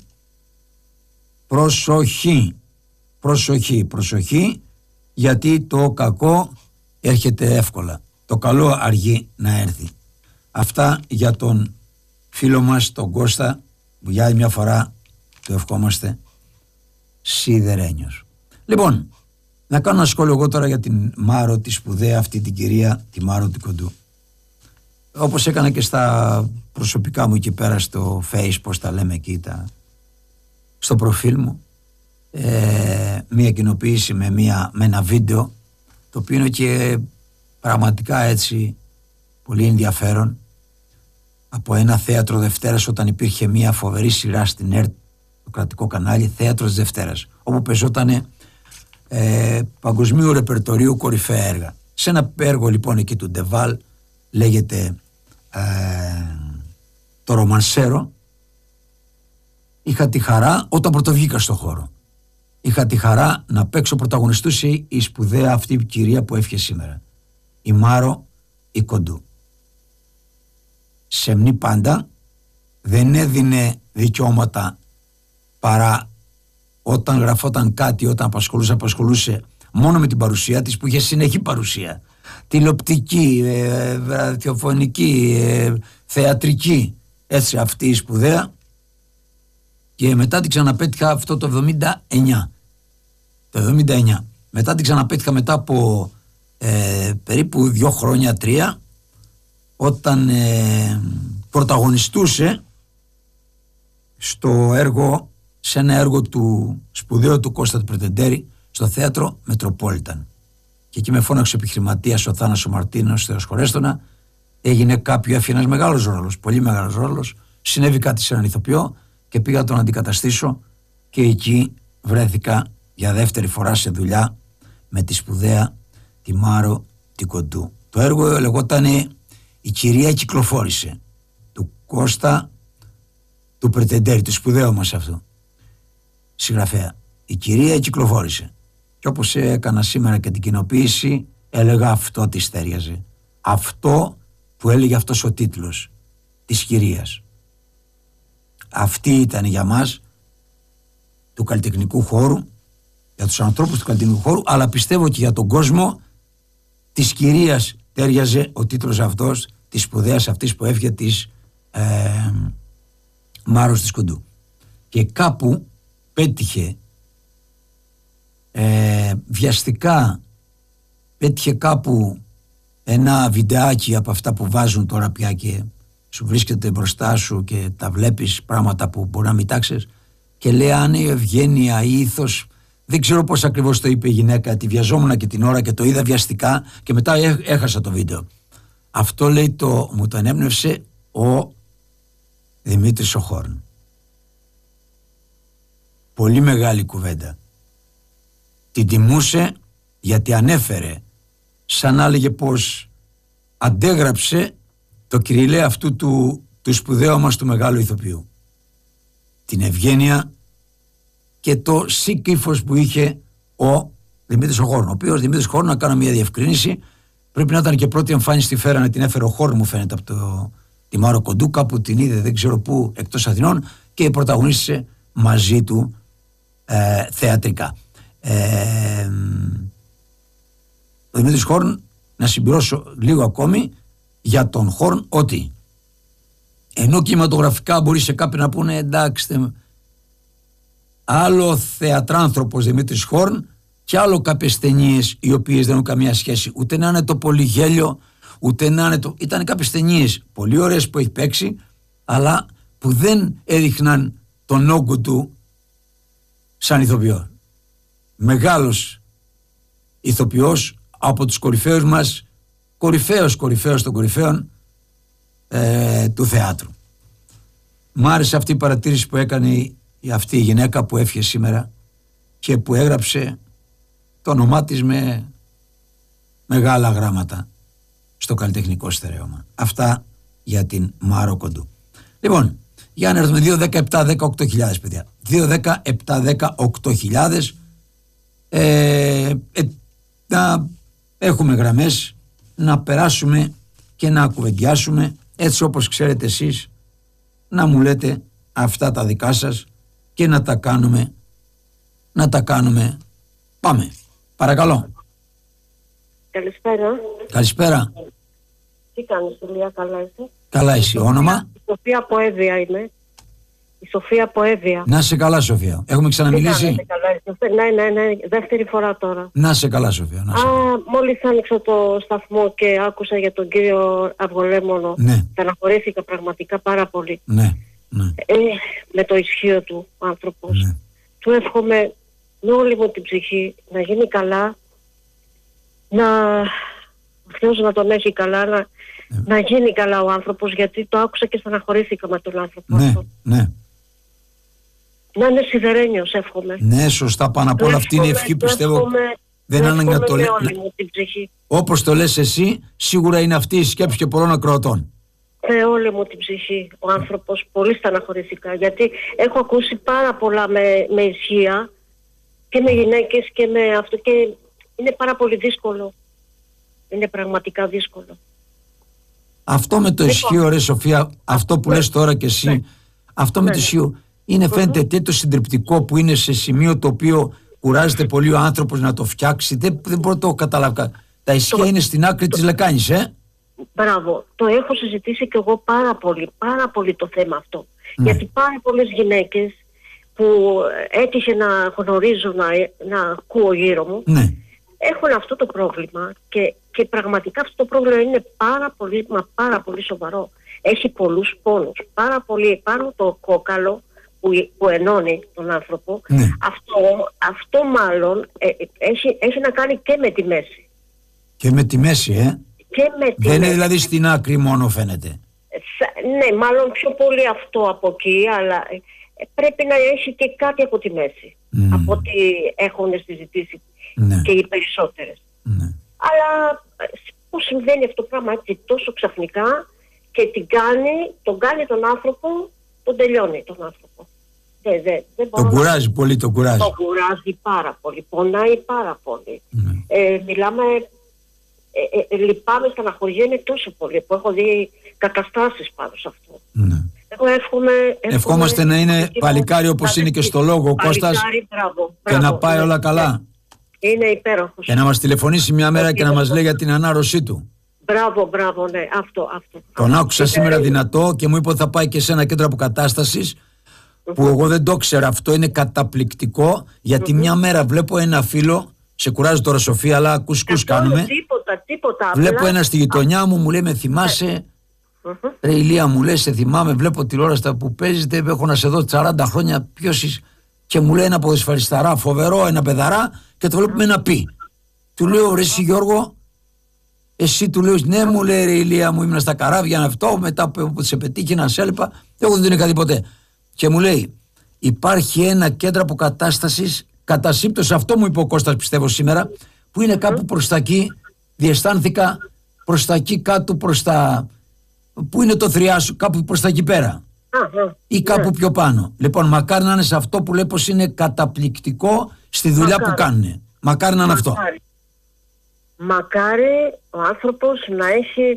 προσοχή. Προσοχή, γιατί το κακό έρχεται εύκολα. Το καλό αργεί να έρθει. Αυτά για τον φίλο μας τον Κώστα, που για άλλη μια φορά το ευχόμαστε, σιδερένιος. Λοιπόν, να κάνω ένα σχόλιο εγώ τώρα για την Μάρο, τη σπουδαία αυτή την κυρία, τη Μάρο την Κοντού. Όπως έκανα και στα προσωπικά μου εκεί πέρα στο face, πώς τα λέμε εκεί, στο προφίλ μου, μία κοινοποίηση με ένα βίντεο, το οποίο είναι και πραγματικά έτσι πολύ ενδιαφέρον, από ένα θέατρο Δευτέρας, όταν υπήρχε μία φοβερή σειρά στην ΕΡΤ, το κρατικό κανάλι, Θέατρος Δευτέρας, όπου πεζότανε παγκοσμίου ρεπερτορίου κορυφαία έργα. Σε ένα έργο λοιπόν εκεί του Ντεβάλ, λέγεται το Ρομανσέρο, είχα τη χαρά, όταν πρωτοβγήκα στο χώρο, είχα τη χαρά να παίξω, πρωταγωνιστούσε η σπουδαία αυτή η κυρία που έφυγε σήμερα, η Μάρο η Κοντού. Σεμνή πάντα, δεν έδινε δικαιώματα παρά όταν γραφόταν κάτι, όταν απασχολούσε μόνο με την παρουσία της, που είχε συνεχή παρουσία, τηλεοπτική, ραδιοφωνική, θεατρική, έτσι αυτή η σπουδαία. Και μετά την ξαναπέτυχα αυτό το 79. Μετά την ξαναπέτυχα μετά από περίπου 2 χρόνια, 3, όταν πρωταγωνιστούσε στο έργο, σε ένα έργο του σπουδαίου του Κώστα του Πρετεντέρη στο θέατρο Μετροπόλιταν. Και εκεί με φώναξε ο επιχειρηματίας ο Θάνος ο Μαρτίνος, Θεός χωρέστονα, έγινε ένας μεγάλος ρόλος, πολύ μεγάλος ρόλος, συνέβη κάτι σε έναν ηθοποιό και πήγα να τον αντικαταστήσω και εκεί βρέθηκα για δεύτερη φορά σε δουλειά με τη σπουδαία τη Μάρο την Κοντού. Το έργο λεγότανε «Η κυρία κυκλοφόρησε» του Κώστα του Πρετεντέρη, του σπουδαίου μας αυτού συγγραφέα. Η κυρία κυκλοφόρησε. Και όπως έκανα σήμερα και την κοινοποίηση, έλεγα αυτό της τέριαζε. Αυτό που έλεγε αυτός ο τίτλος της κυρίας. Αυτή ήταν για μας του καλλιτεχνικού χώρου, για τους ανθρώπους του καλλιτεχνικού χώρου, αλλά πιστεύω και για τον κόσμο της κυρίας τέριαζε ο τίτλος αυτός, της σπουδαίας αυτής που έφυγε της Μάρος της Κοντού. Και κάπου πέτυχε βιαστικά, πέτυχε κάπου ένα βιντεάκι από αυτά που βάζουν τώρα πια και σου βρίσκεται μπροστά σου και τα βλέπεις, πράγματα που μπορεί να μην τάξεις, και λέει αν η ευγένεια, η ήθος, δεν ξέρω πώς ακριβώς το είπε η γυναίκα, τη βιαζόμουν και την ώρα και το είδα βιαστικά και μετά έχασα το βίντεο. Αυτό λέει μου το ενέπνευσε ο Δημήτρης ο Χόρν. Πολύ μεγάλη κουβέντα. Την τιμούσε γιατί ανέφερε, σαν να έλεγε πως αντέγραψε το κυριλέ αυτού του σπουδαίου μας του μεγάλου ηθοποιού. Την ευγένεια και το σικ ύφος που είχε ο Δημήτρης ο Χόρν. Ο οποίος Δημήτρης Χόρν, να κάνω μια διευκρίνηση, πρέπει να ήταν και πρώτη εμφάνιση στη φέρανε, την έφερε ο Χόρν, μου φαίνεται, από τη Μάρο Κοντού, κάπου την είδε, δεν ξέρω πού, εκτός Αθηνών, και πρωταγωνίστησε μαζί του θεατρικά. Ο Δημήτρης Χόρν, να συμπληρώσω λίγο ακόμη για τον Χόρν, ότι ενώ κινηματογραφικά μπορεί σε κάποιοι να πούνε εντάξει, άλλο θεατράνθρωπος Δημήτρης Χόρν και άλλο κάποιες ταινίες οι οποίες δεν έχουν καμία σχέση, ούτε να είναι το πολύ γέλιο, ούτε να είναι το... Ήταν κάποιες ταινίες πολύ ωραίες που έχει παίξει, αλλά που δεν έδειχναν τον όγκο του σαν ηθοποιό. Μεγάλος ηθοποιός, από τους κορυφαίους μας, κορυφαίος των κορυφαίων του θεάτρου. Μ' άρεσε αυτή η παρατήρηση που έκανε αυτή η γυναίκα που έφυγε σήμερα και που έγραψε το όνομά της με μεγάλα γράμματα στο καλλιτεχνικό στερέωμα. Αυτά για την Μάρο Κοντού. Λοιπόν, για να έρθουμε 2-10-7-18.000 παιδιά. 2-10-7-18.000 να έχουμε γραμμές, να περάσουμε και να κουβεντιάσουμε έτσι όπως ξέρετε εσείς, να μου λέτε αυτά τα δικά σας και να τα κάνουμε. Πάμε, παρακαλώ. Καλησπέρα. Καλησπέρα. Τι κάνεις, Ηλία, καλά είσαι? Καλά εσύ, όνομα? Η Σοφία από Εύβοια είμαι. Η Σοφία από Εύβοια. Να σε καλά, Σοφία. Έχουμε ξαναμιλήσει? Ναι, δεύτερη φορά τώρα. Να σε καλά, Σοφία. Μόλις άνοιξα το σταθμό και άκουσα για τον κύριο Αυγολέμονο, ναι, στεναχωρήθηκα πραγματικά πάρα πολύ. Ναι. Με το ισχύο του ο άνθρωπος. Ναι. Του εύχομαι με όλη μου την ψυχή να γίνει καλά, Θεός να τον έχει καλά, να γίνει καλά ο άνθρωπος, γιατί το άκουσα και στεναχωρήθηκα με τον άνθρωπο. Ναι. Να είναι σιδερένιος, εύχομαι. Ναι, σωστά, πάνω απ' όλα αυτή είναι η ευχή, πιστεύω. Δεν είναι ανάγκη να το λέει. Όπως το λες εσύ, σίγουρα είναι αυτή η σκέψη και πολλών ακροατών. Με όλη μου την ψυχή ο άνθρωπος, πολύ στεναχωρήθηκα, γιατί έχω ακούσει πάρα πολλά με ισχύα και με γυναίκες και με αυτό, και είναι πάρα πολύ δύσκολο. Είναι πραγματικά δύσκολο. Αυτό με το ισχύο, ρε Σοφία, αυτό που λες τώρα κι εσύ, αυτό με το ισχύο είναι, φαίνεται τέτοιο συντριπτικό που είναι σε σημείο το οποίο κουράζεται πολύ ο άνθρωπος να το φτιάξει. Δεν μπορώ να το καταλάβω. Τα ισχύα είναι στην άκρη της λεκάνης, Μπράβο. Το έχω συζητήσει κι εγώ πάρα πολύ το θέμα αυτό. Ναι. Γιατί πάρα πολλές γυναίκες που έτυχε να γνωρίζω, να ακούω γύρω μου, ναι, έχουν αυτό το πρόβλημα και Και πραγματικά αυτό το πρόβλημα είναι πάρα πολύ σοβαρό. Έχει πολλούς πόνους. Πάρα πολύ πάνω το κόκαλο που ενώνει τον άνθρωπο. Ναι. Αυτό μάλλον έχει να κάνει και με τη μέση. Και με τη μέση, Δεν είναι δηλαδή στην άκρη μόνο, φαίνεται. Ναι, μάλλον πιο πολύ αυτό από εκεί, αλλά πρέπει να έχει και κάτι από τη μέση. Από ό,τι έχουν συζητήσει και οι περισσότερες. Αλλά πώς συμβαίνει αυτό το πράγμα έτσι τόσο ξαφνικά και τον κάνει τον άνθρωπο, τον τελειώνει τον άνθρωπο. Τον κουράζει πολύ, τον κουράζει. Τον κουράζει πάρα πολύ, πονάει πάρα πολύ. Μιλάμε, λυπάμαι, στεναχωριέμαι τόσο πολύ που έχω δει καταστάσεις πάνω σε αυτό. Εγώ ευχόμαστε να είναι παλικάρι όπως είναι και στο λόγο ο Κώστας, και να πάει όλα καλά. Είναι υπέροχος. Και να μας τηλεφωνήσει μια μέρα και να μας λέει για την ανάρρωσή του. Μπράβο, ναι, αυτό. Τον άκουσα σήμερα δυνατό και μου είπε ότι θα πάει και σε ένα κέντρο αποκατάστασης, που εγώ δεν το ξέρω. Αυτό είναι καταπληκτικό, γιατί μια μέρα βλέπω ένα φίλο, σε κουράζει τώρα Σοφία, αλλά κουσκούς κάνουμε. Τίποτα. Βλέπω ένα στη γειτονιά μου λέει με θυμάσαι, ρε Ηλία μου λέει, σε θυμάμαι, βλέπω τηλεόραση που παίζετε, έχω να σε δω 40 χρόνια, ποιος είσαι? Και μου λέει ένα ποδοσφαιρισταρά φοβερό, ένα παιδαρά, και το βλέπουμε να πει. Του λέω, ρε εσύ Γιώργο, εσύ, του λέω, ναι, μου λέει, ρε Ηλία μου, ήμουν στα καράβια αυτό, μετά που σε πετύχει να σε έλειπα, εγώ δεν την είχα δει ποτέ. Και μου λέει, υπάρχει ένα κέντρο αποκατάστασης, κατά σύμπτωση, αυτό μου είπε ο Κώστας, πιστεύω σήμερα, που είναι κάπου προς τα εκεί, διαισθάνθηκα προς τα εκεί κάτω, προς τα, που είναι το Θριάσιο, κάπου προς τα εκεί πέρα. Ή κάπου πιο πάνω. Λοιπόν, μακάρι να είναι σε αυτό που λέει πως είναι καταπληκτικό στη δουλειά που κάνουν. Μακάρι να είναι αυτό. Μακάρι ο άνθρωπος να έχει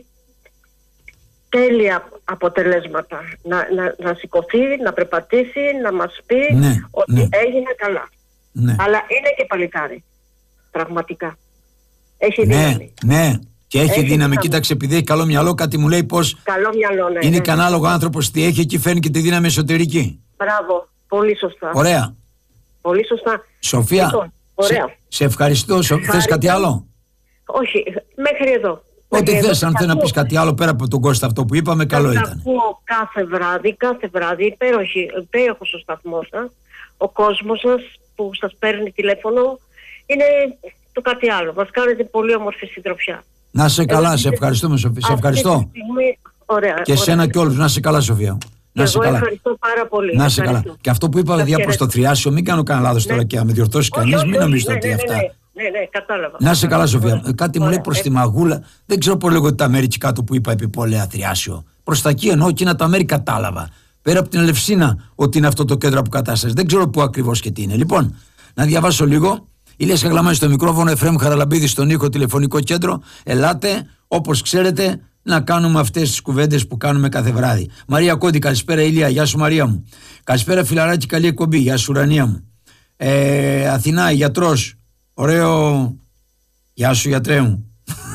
τέλεια αποτελέσματα. Να σηκωθεί, να περπατήσει, να μας πει ότι έγινε καλά. Αλλά είναι και παλικάρι. Πραγματικά. Έχει δύναμη. Ναι. Και έχει δύναμη. Κοίταξε, επειδή έχει καλό μυαλό, κάτι μου λέει πως καλό μυαλό, είναι και ανάλογο άνθρωπος τι έχει, εκεί φέρνει και τη δύναμη εσωτερική. Μπράβο. Πολύ σωστά. Ωραία. Πολύ σωστά. Σοφία, λοιπόν, σε ευχαριστώ. Θες κάτι άλλο? Όχι, μέχρι εδώ. Ό,τι θες, αν θες να πεις κάτι άλλο πέρα από τον Κώστα αυτό που είπαμε, καλό ήταν. Ακούω κάθε βράδυ, υπέροχος ο σταθμός σας, ο κόσμος σας που σας παίρνει τηλέφωνο, είναι το κάτι άλλο. Μας κάνετε πολύ όμορφη συντροφιά. Να είσαι καλά, σε ευχαριστούμε Σοφία. Σε ευχαριστώ. Ωραία, και εσένα και όλους. Να είσαι καλά, Σοφία. Να είσαι καλά. Ευχαριστώ πάρα πολύ. Να είσαι καλά. Και αυτό που είπα, παιδιά, προς το Θριάσιο, μην κάνω κανένα λάθος τώρα και να με διορθώσει κανείς, μην νομίζετε ότι αυτά. Ναι, κατάλαβα. Να είσαι καλά, Σοφία. Κάτι μου λέει προς τη Μαγούλα, δεν ξέρω πώς λέγονται τα μέρη εκεί κάτω που είπα επιπόλαια Θριάσιο. Προς τα εκεί εννοώ, εκείνα τα μέρη κατάλαβα. Πέρα από την Ελευσίνα, ότι είναι αυτό το κέντρο αποκατάστασης. Δεν ξέρω πού ακριβώς και τι είναι. Λοιπόν, να διαβάσω λίγο. Ηλίας Καγκλαμάνης στο μικρόφωνο, Εφραίμ Χαραλαμπίδης στον ήχο, τηλεφωνικό κέντρο. Ελάτε, όπως ξέρετε, να κάνουμε αυτές τις κουβέντες που κάνουμε κάθε βράδυ. Μαρία Κόντι, καλησπέρα Ηλία, γεια σου Μαρία μου. Καλησπέρα φιλαράκι, καλή εκπομπή, γεια σου Ουρανία μου. Αθηνά, γιατρός, ωραίο, γεια σου γιατρέ μου.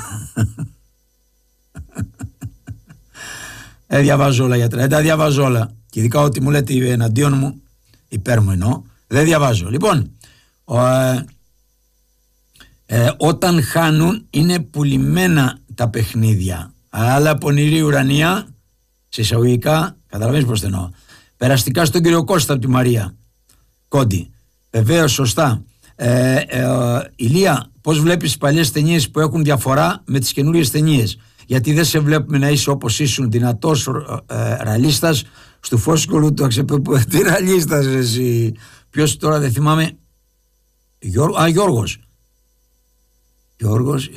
Διαβάζω όλα γιατρέ, δεν τα διαβάζω όλα. Και ειδικά ό,τι μου λέτε εναντίον μου, υπέρ μου εννοώ, δεν διαβάζω. Λοιπόν, όταν χάνουν είναι πουλημένα τα παιχνίδια. Αλλά πονηρή ουρανία, σε εισαγωγικά, καταλαβαίνεις πως εννοώ. Περαστικά στον κύριο Κώστα από τη Μαρία Κόντι. Βεβαίως, σωστά. Ηλία, πώς βλέπεις τις παλιές ταινίες που έχουν διαφορά με τις καινούριες ταινίες? Γιατί δεν σε βλέπουμε να είσαι όπως ήσουν, δυνατός ραλίστας στο φόσκολο του αξεπέπου. Τι ραλίστας εσύ? Ποιος τώρα δεν θυμάμαι? Γιώργος. Γιώργος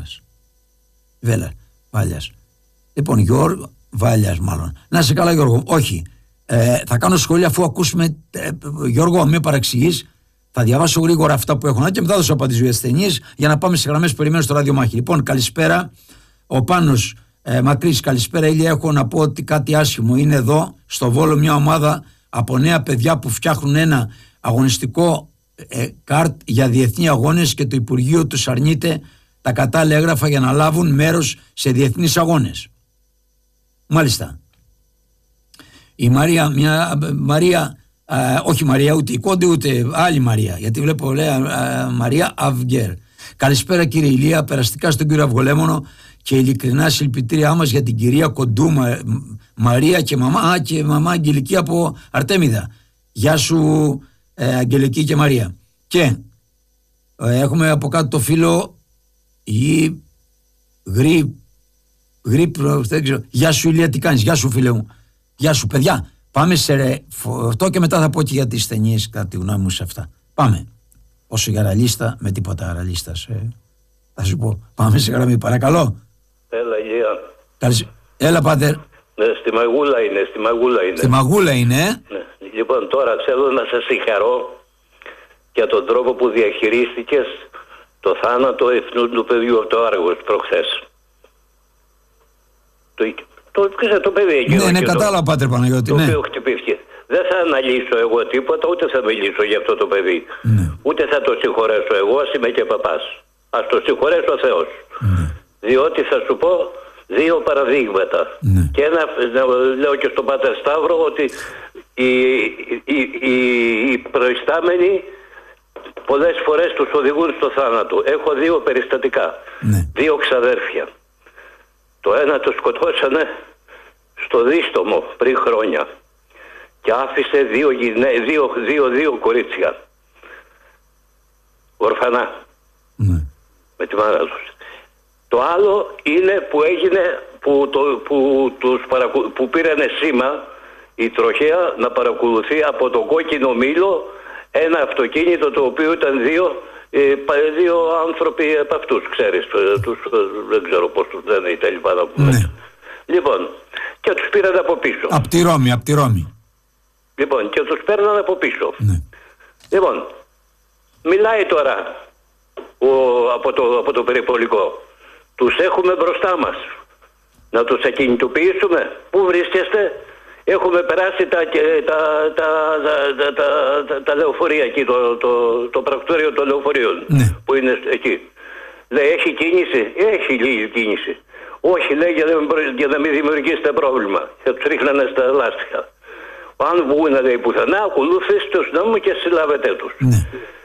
Βάλιας. Λοιπόν, Γιώργο Βάλιας μάλλον. Να σε καλά Γιώργο. Όχι. Θα κάνω σχόλια αφού ακούσουμε. Γιώργο, με παραξηγείς. Θα διαβάσω γρήγορα αυτά που έχω και μετά θα σου απαντήσω για τις ταινίες για να πάμε σε γραμμές που περιμένω στο ραδιομάχη. Λοιπόν, καλησπέρα. Ο Πάνος Μακρύς, καλησπέρα Ηλία. Έχω να πω ότι κάτι άσχημο είναι εδώ στο Βόλο μια ομάδα από νέα παιδιά που φτιάχνουν ένα αγωνιστικό καρτ για διεθνή αγώνες και το Υπουργείο τους αρνείται τα κατάλληλα έγγραφα για να λάβουν μέρος σε διεθνείς αγώνες. Μάλιστα. Η Μαρία, όχι Μαρία, ούτε η Κόντι, ούτε άλλη Μαρία, γιατί βλέπω λέει Μαρία Αυγέρ. Καλησπέρα κύριε Ηλία, περαστικά στον κύριο Αυγολέμονο και ειλικρινά συλληπιτήριά μας για την κυρία Κοντού Μαρία και μαμά Αγγελική από Αρτέμιδα. Γεια σου Αγγελική και Μαρία. Και έχουμε από κάτω το φίλο Γεια σου Ηλία, τι κάνεις? Γεια σου φίλε μου. Γεια σου παιδιά. Πάμε σε αυτό και μετά θα πω και για τις ταινίες κατά τη γνώμη μου σε αυτά. Πάμε. Όσο για ραλίστα, με τίποτα ραλίστας. Θα σου πω. Πάμε σε γραμμή, παρακαλώ. Έλα, Ηλία. Έλα, πάτερ. Ναι, στη Μαγούλα είναι. Στη Μαγούλα είναι. Ναι. Λοιπόν, τώρα θέλω να σε συγχαρώ για τον τρόπο που διαχειρίστηκες το θάνατο του παιδιού από το Άργος προχθές. Το παιδί εκείνο. Ναι, κατάλαβα, πάτερ Παναγιώτη. Το οποίο χτυπήθηκε. Δεν θα αναλύσω εγώ τίποτα, ούτε θα μιλήσω για αυτό το παιδί. Ναι. Ούτε θα το συγχωρέσω εγώ, ας είμαι και παπάς. Ας το συγχωρέσω ο Θεός. Ναι. Διότι θα σου πω δύο παραδείγματα. Ναι. Και ένα, λέω και στον Πάτερ Σταύρο, ότι οι προϊστάμενοι πολλές φορές τους οδηγούν στο θάνατο. Έχω δύο περιστατικά. Ναι. Δύο ξαδέρφια. Το ένα το σκοτώσανε στο Δίστομο πριν χρόνια. Και άφησε δύο κορίτσια. Ορφανά. Ναι. Με τη μάνα τους. Το άλλο είναι που έγινε που πήρανε σήμα η τροχέα να παρακολουθεί από το Κόκκινο Μήλο ένα αυτοκίνητο το οποίο ήταν δύο άνθρωποι από αυτούς, ξέρεις, δεν ξέρω πώς τους λένε τα λοιπά να πούμε. Ναι. Λοιπόν, και τους πήραν από πίσω. Απ' τη Ρώμη. Λοιπόν, και τους παίρναν από πίσω. Ναι. Λοιπόν, μιλάει τώρα από το περιπολικό. Τους έχουμε μπροστά μας. Να τους ακινητοποιήσουμε. Πού βρίσκεστε? Έχουμε περάσει τα λεωφορεία εκεί, το πρακτορείο των λεωφορείων, ναι, που είναι εκεί. Λέει, έχει κίνηση? Έχει λίγη κίνηση. Όχι, λέει, για να μην δημιουργήσετε πρόβλημα. Και τους ρίχνανε στα λάστιχα. Αν βγουν, λέει, πουθενά, ακολούθηστε τους νόμους και συλλάβετε τους. Ναι.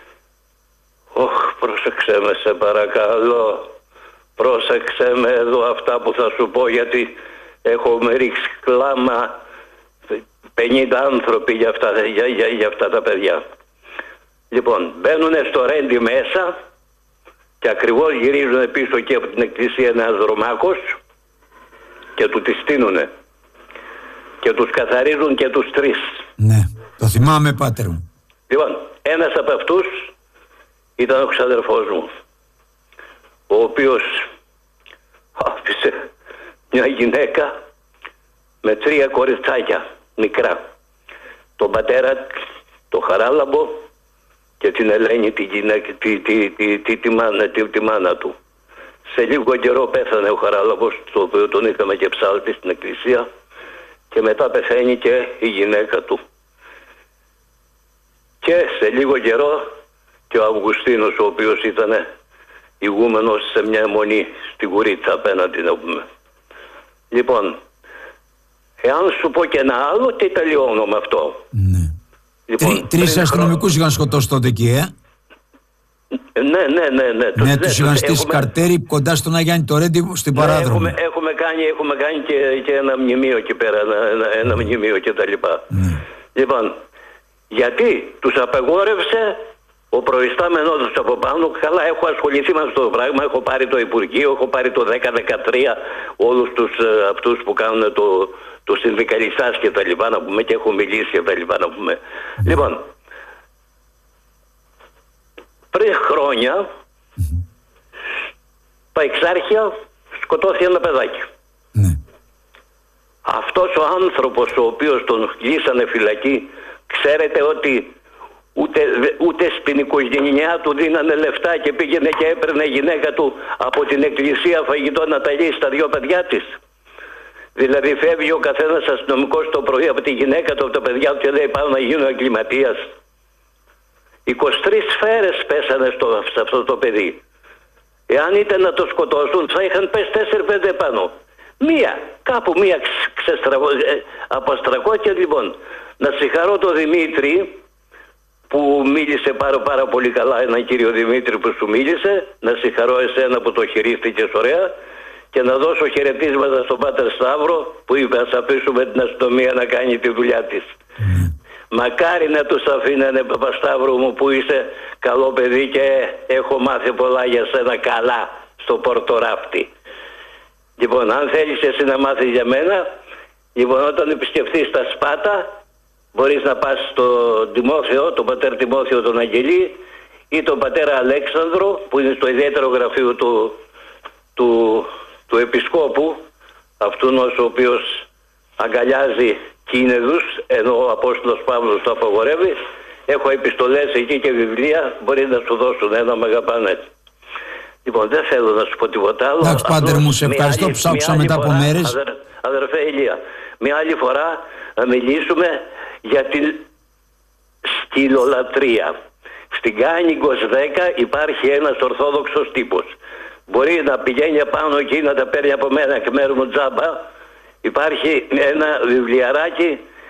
Πρόσεξε με, σε παρακαλώ. Πρόσεξε με εδώ αυτά που θα σου πω, γιατί έχουμε ρίξει κλάμα 50 άνθρωποι για αυτά τα παιδιά. Λοιπόν, μπαίνουνε στο ρέντι μέσα και ακριβώς γυρίζουν πίσω και από την εκκλησία ένας Ρωμάκος και του τη στείνουνε και τους καθαρίζουν και τους τρεις. Ναι, το θυμάμαι, πάτερ μου. Λοιπόν, ένας από αυτούς ήταν ο ξαδερφός μου, ο οποίος άφησε μια γυναίκα με 3 κοριτσάκια μικρά. Τον πατέρα, το Χαράλαμπο, και την Ελένη, τη μάνα του. Σε λίγο καιρό πέθανε ο Χαράλαμπος, το οποίο τον είχαμε και ψάλτη στην εκκλησία, και μετά πεθαίνει και η γυναίκα του. Και σε λίγο καιρό και ο Αυγουστίνος, ο οποίος ήταν ηγούμενος σε μια αιμονή στην Κουρίτσα απέναντι, να πούμε. Λοιπόν, εάν σου πω και ένα άλλο, τι τελειώνω με αυτό. Ναι. Λοιπόν, 3 αστυνομικούς είχαν σκοτώσει τότε εκεί, Ναι. Ναι, τους είχαν στήσει καρτέρι κοντά στον Αγιάννη το Ρέντι, στην παράδρομο. Έχουμε κάνει και ένα μνημείο εκεί πέρα, ένα μνημείο και τα λοιπά. Ναι. Λοιπόν, γιατί τους απεγόρευσε ο προϊστάμενος τους από πάνω. Καλά, έχω ασχοληθεί με αυτό το πράγμα, έχω πάρει το Υπουργείο, έχω πάρει το 10-13, όλους αυτούς που κάνουν το συνδικαλιστάς και τα λοιπά, να πούμε, και έχω μιλήσει και τα λοιπά, να πούμε. Λοιπόν, πριν χρόνια, τα εξάρχεια σκοτώθηκε ένα παιδάκι. Ναι. Αυτός ο άνθρωπος, ο οποίος τον κλείσανε φυλακή, ξέρετε ότι ούτε στην οικογένειά του δίνανε λεφτά και πήγαινε και έπαιρνε γυναίκα του από την εκκλησία φαγητό να τα λύσει στα 2 παιδιά της. Δηλαδή φεύγει ο καθένας αστυνομικός το πρωί από τη γυναίκα του, από τα παιδιά του, και λέει, πάω να γίνω εγκληματίας. 23 σφαίρες πέσανε σε αυτό το παιδί. Εάν ήταν να το σκοτώσουν, θα είχαν πέσει 4-5 πάνω. Κάπου μία αποστρακώ. Και λοιπόν, να συγχαρώ τον Δημήτρη, που μίλησε πάρα πολύ καλά, έναν κύριο Δημήτρη που σου μίλησε, να συγχαρώ εσένα που το χειρίστηκες ωραία και να δώσω χαιρετίσματα στον Πάτερ Σταύρο που είπε ας αφήσουμε την αστυνομία να κάνει τη δουλειά της. Μακάρι να τους αφήνανε, Παπασταύρο μου, που είσαι καλό παιδί και έχω μάθει πολλά για σένα καλά στο Πορτοράφτη. Λοιπόν, αν θέλεις εσύ να μάθεις για μένα, λοιπόν, όταν επισκεφθείς τα Σπάτα, μπορείς να πας στον Τιμόθεο, τον πατέρα Τιμόθεο τον Αγγελή ή τον πατέρα Αλέξανδρο που είναι στο ιδιαίτερο γραφείο του Επισκόπου, αυτόν ο οποίος αγκαλιάζει κίνεδους, ενώ ο Απόστολος Παύλος το απαγορεύει. Έχω επιστολές εκεί και βιβλία, μπορεί να σου δώσουν ένα, με αγαπάνε. Λοιπόν, δεν θέλω να σου πω τίποτα άλλο. Εντάξει, Πάτερ μου, σε ευχαριστώ που σ' άκουσα μετά από μέρες. Αδερφέ Ηλία, μια άλλη φορά να μιλήσουμε για την σκυλολατρεία. Στην Κάνικος 10 υπάρχει ένας ορθόδοξος τύπος. Μπορεί να πηγαίνει απάνω εκεί να τα παίρνει από μένα και μέρου μου τζάμπα. Υπάρχει ένα βιβλιαράκι,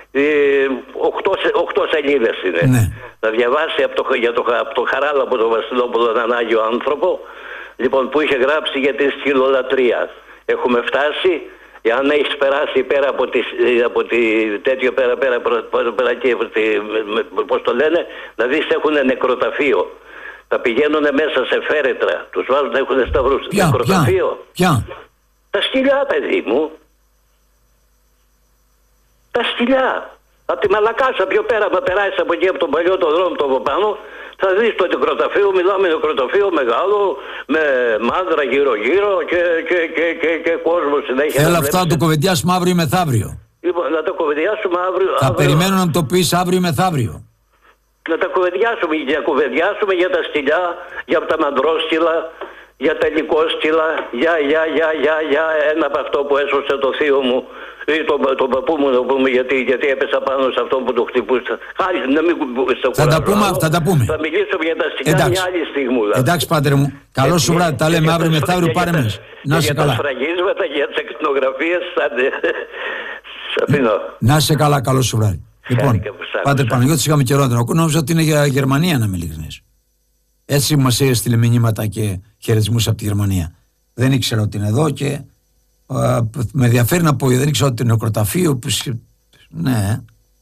8 σελίδες είναι. Ναι. Να διαβάσει από το Χαράλαμπο τον Βασιλόπουλο, έναν Άγιο άνθρωπο, λοιπόν, που είχε γράψει για τη σκυλολατρεία. Έχουμε φτάσει, αν έχεις περάσει πέρα από τη τέτοιο πέρα και πώς το λένε, να δεις έχουν νεκροταφείο. Θα πηγαίνουν μέσα σε φέρετρα, τους βάζουν να έχουν σταυρούς. Νεκροταφείο. Ποια? Τα σκυλιά, παιδί μου. Τα σκυλιά. Από τη Μαλακάσα πιο πέρα, μα περάσεις από εκεί από τον παλιό το δρόμο το από πάνω, θα δεις το νεκροταφείο. Μιλάμε νεκροταφείο μεγάλο, με μάντρα γύρω-γύρω και κόσμο συνέχεια. Έλα, αυτά να το κουβεντιάσουμε αύριο ή μεθαύριο. Λοιπόν, να το κουβεντιάσουμε αύριο. Θα περιμένω να το πεις αύριο ή μεθαύριο. Να τα κουβεντιάσουμε για τα σκυλιά, για τα μαντρόσκυλα, για τα λυκόσκυλα, για ένα από αυτό που έσωσε το θείο μου ή τον παππού μου, να πούμε, γιατί έπεσα πάνω σε αυτό που το χτυπούσα. Να μην θα τα πούμε. Θα μιλήσουμε για τα σκυλιά μια άλλη στιγμή. Εντάξει, Πάτερ μου, καλό σου βράδυ, τα λέμε αύριο μεθαύριο, πάρε μέσα. Να είσαι καλά. Για τα σφραγίσματα, για τις ακτινογραφίες, να είσαι καλά, καλό σου βράδυ. Λοιπόν, Πάτερ Παναγιώτης, είχαμε καιρό να τον ακούω. Νόμιζα ότι είναι για Γερμανία, να είμαι ειλικρινής. Έτσι μας έστειλε μηνύματα και χαιρετισμούς από τη Γερμανία. Δεν ήξερα ότι είναι εδώ και με ενδιαφέρει να πω, δεν ήξερα ότι είναι νεκροταφείο. Ναι.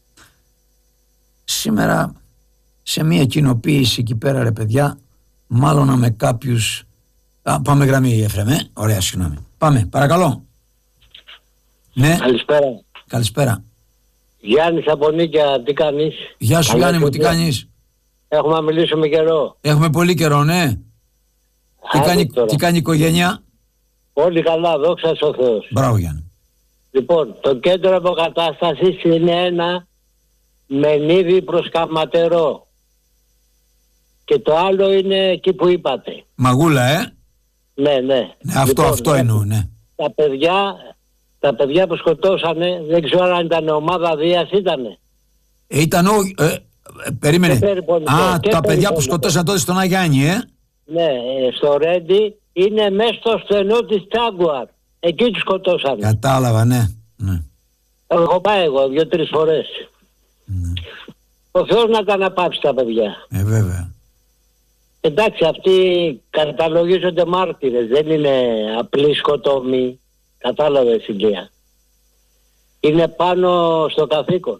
Σήμερα σε μια κοινοποίηση εκεί πέρα, ρε παιδιά, μάλλον με κάποιους. Πάμε γραμμή, Εφρέμε. Ωραία, συγγνώμη. Πάμε, παρακαλώ. Ναι. Καλησπέρα. Γιάννης από Νίκαια, τι κάνεις? Γεια σου Γιάννη μου, τι κάνεις? Έχουμε να μιλήσουμε καιρό. Έχουμε πολύ καιρό, ναι. Τι κάνει η οικογένεια? Όλοι καλά, δόξα ο Θεός. Μπράβο Γιάννη. Λοιπόν, το κέντρο αποκατάστασης είναι ένα Μενίδη προς Καματερό. Και το άλλο είναι εκεί που είπατε. Μαγούλα, Ναι. Αυτό εννοώ, ναι. Τα παιδιά που σκοτώσανε, δεν ξέρω αν ήταν ομάδα Δίας, ήτανε. Ήταν περίμενε. Τα παιδιά που σκοτώσαν τότε στον Αγιάννη, Ναι, στο Ρέντι είναι μέσα στο στενό της Τσάγκουαρ. Εκεί τους σκοτώσανε. Κατάλαβα, ναι. Έχω πάει εγώ 2-3 φορές. Ναι. Ο Θεός να τα αναπαύσει τα παιδιά. Βέβαια. Εντάξει, αυτοί καταλογίζονται μάρτυρες, δεν είναι απλοί σκοτωμοί. Κατάλαβες, Ηλία. Είναι πάνω στο καθήκον.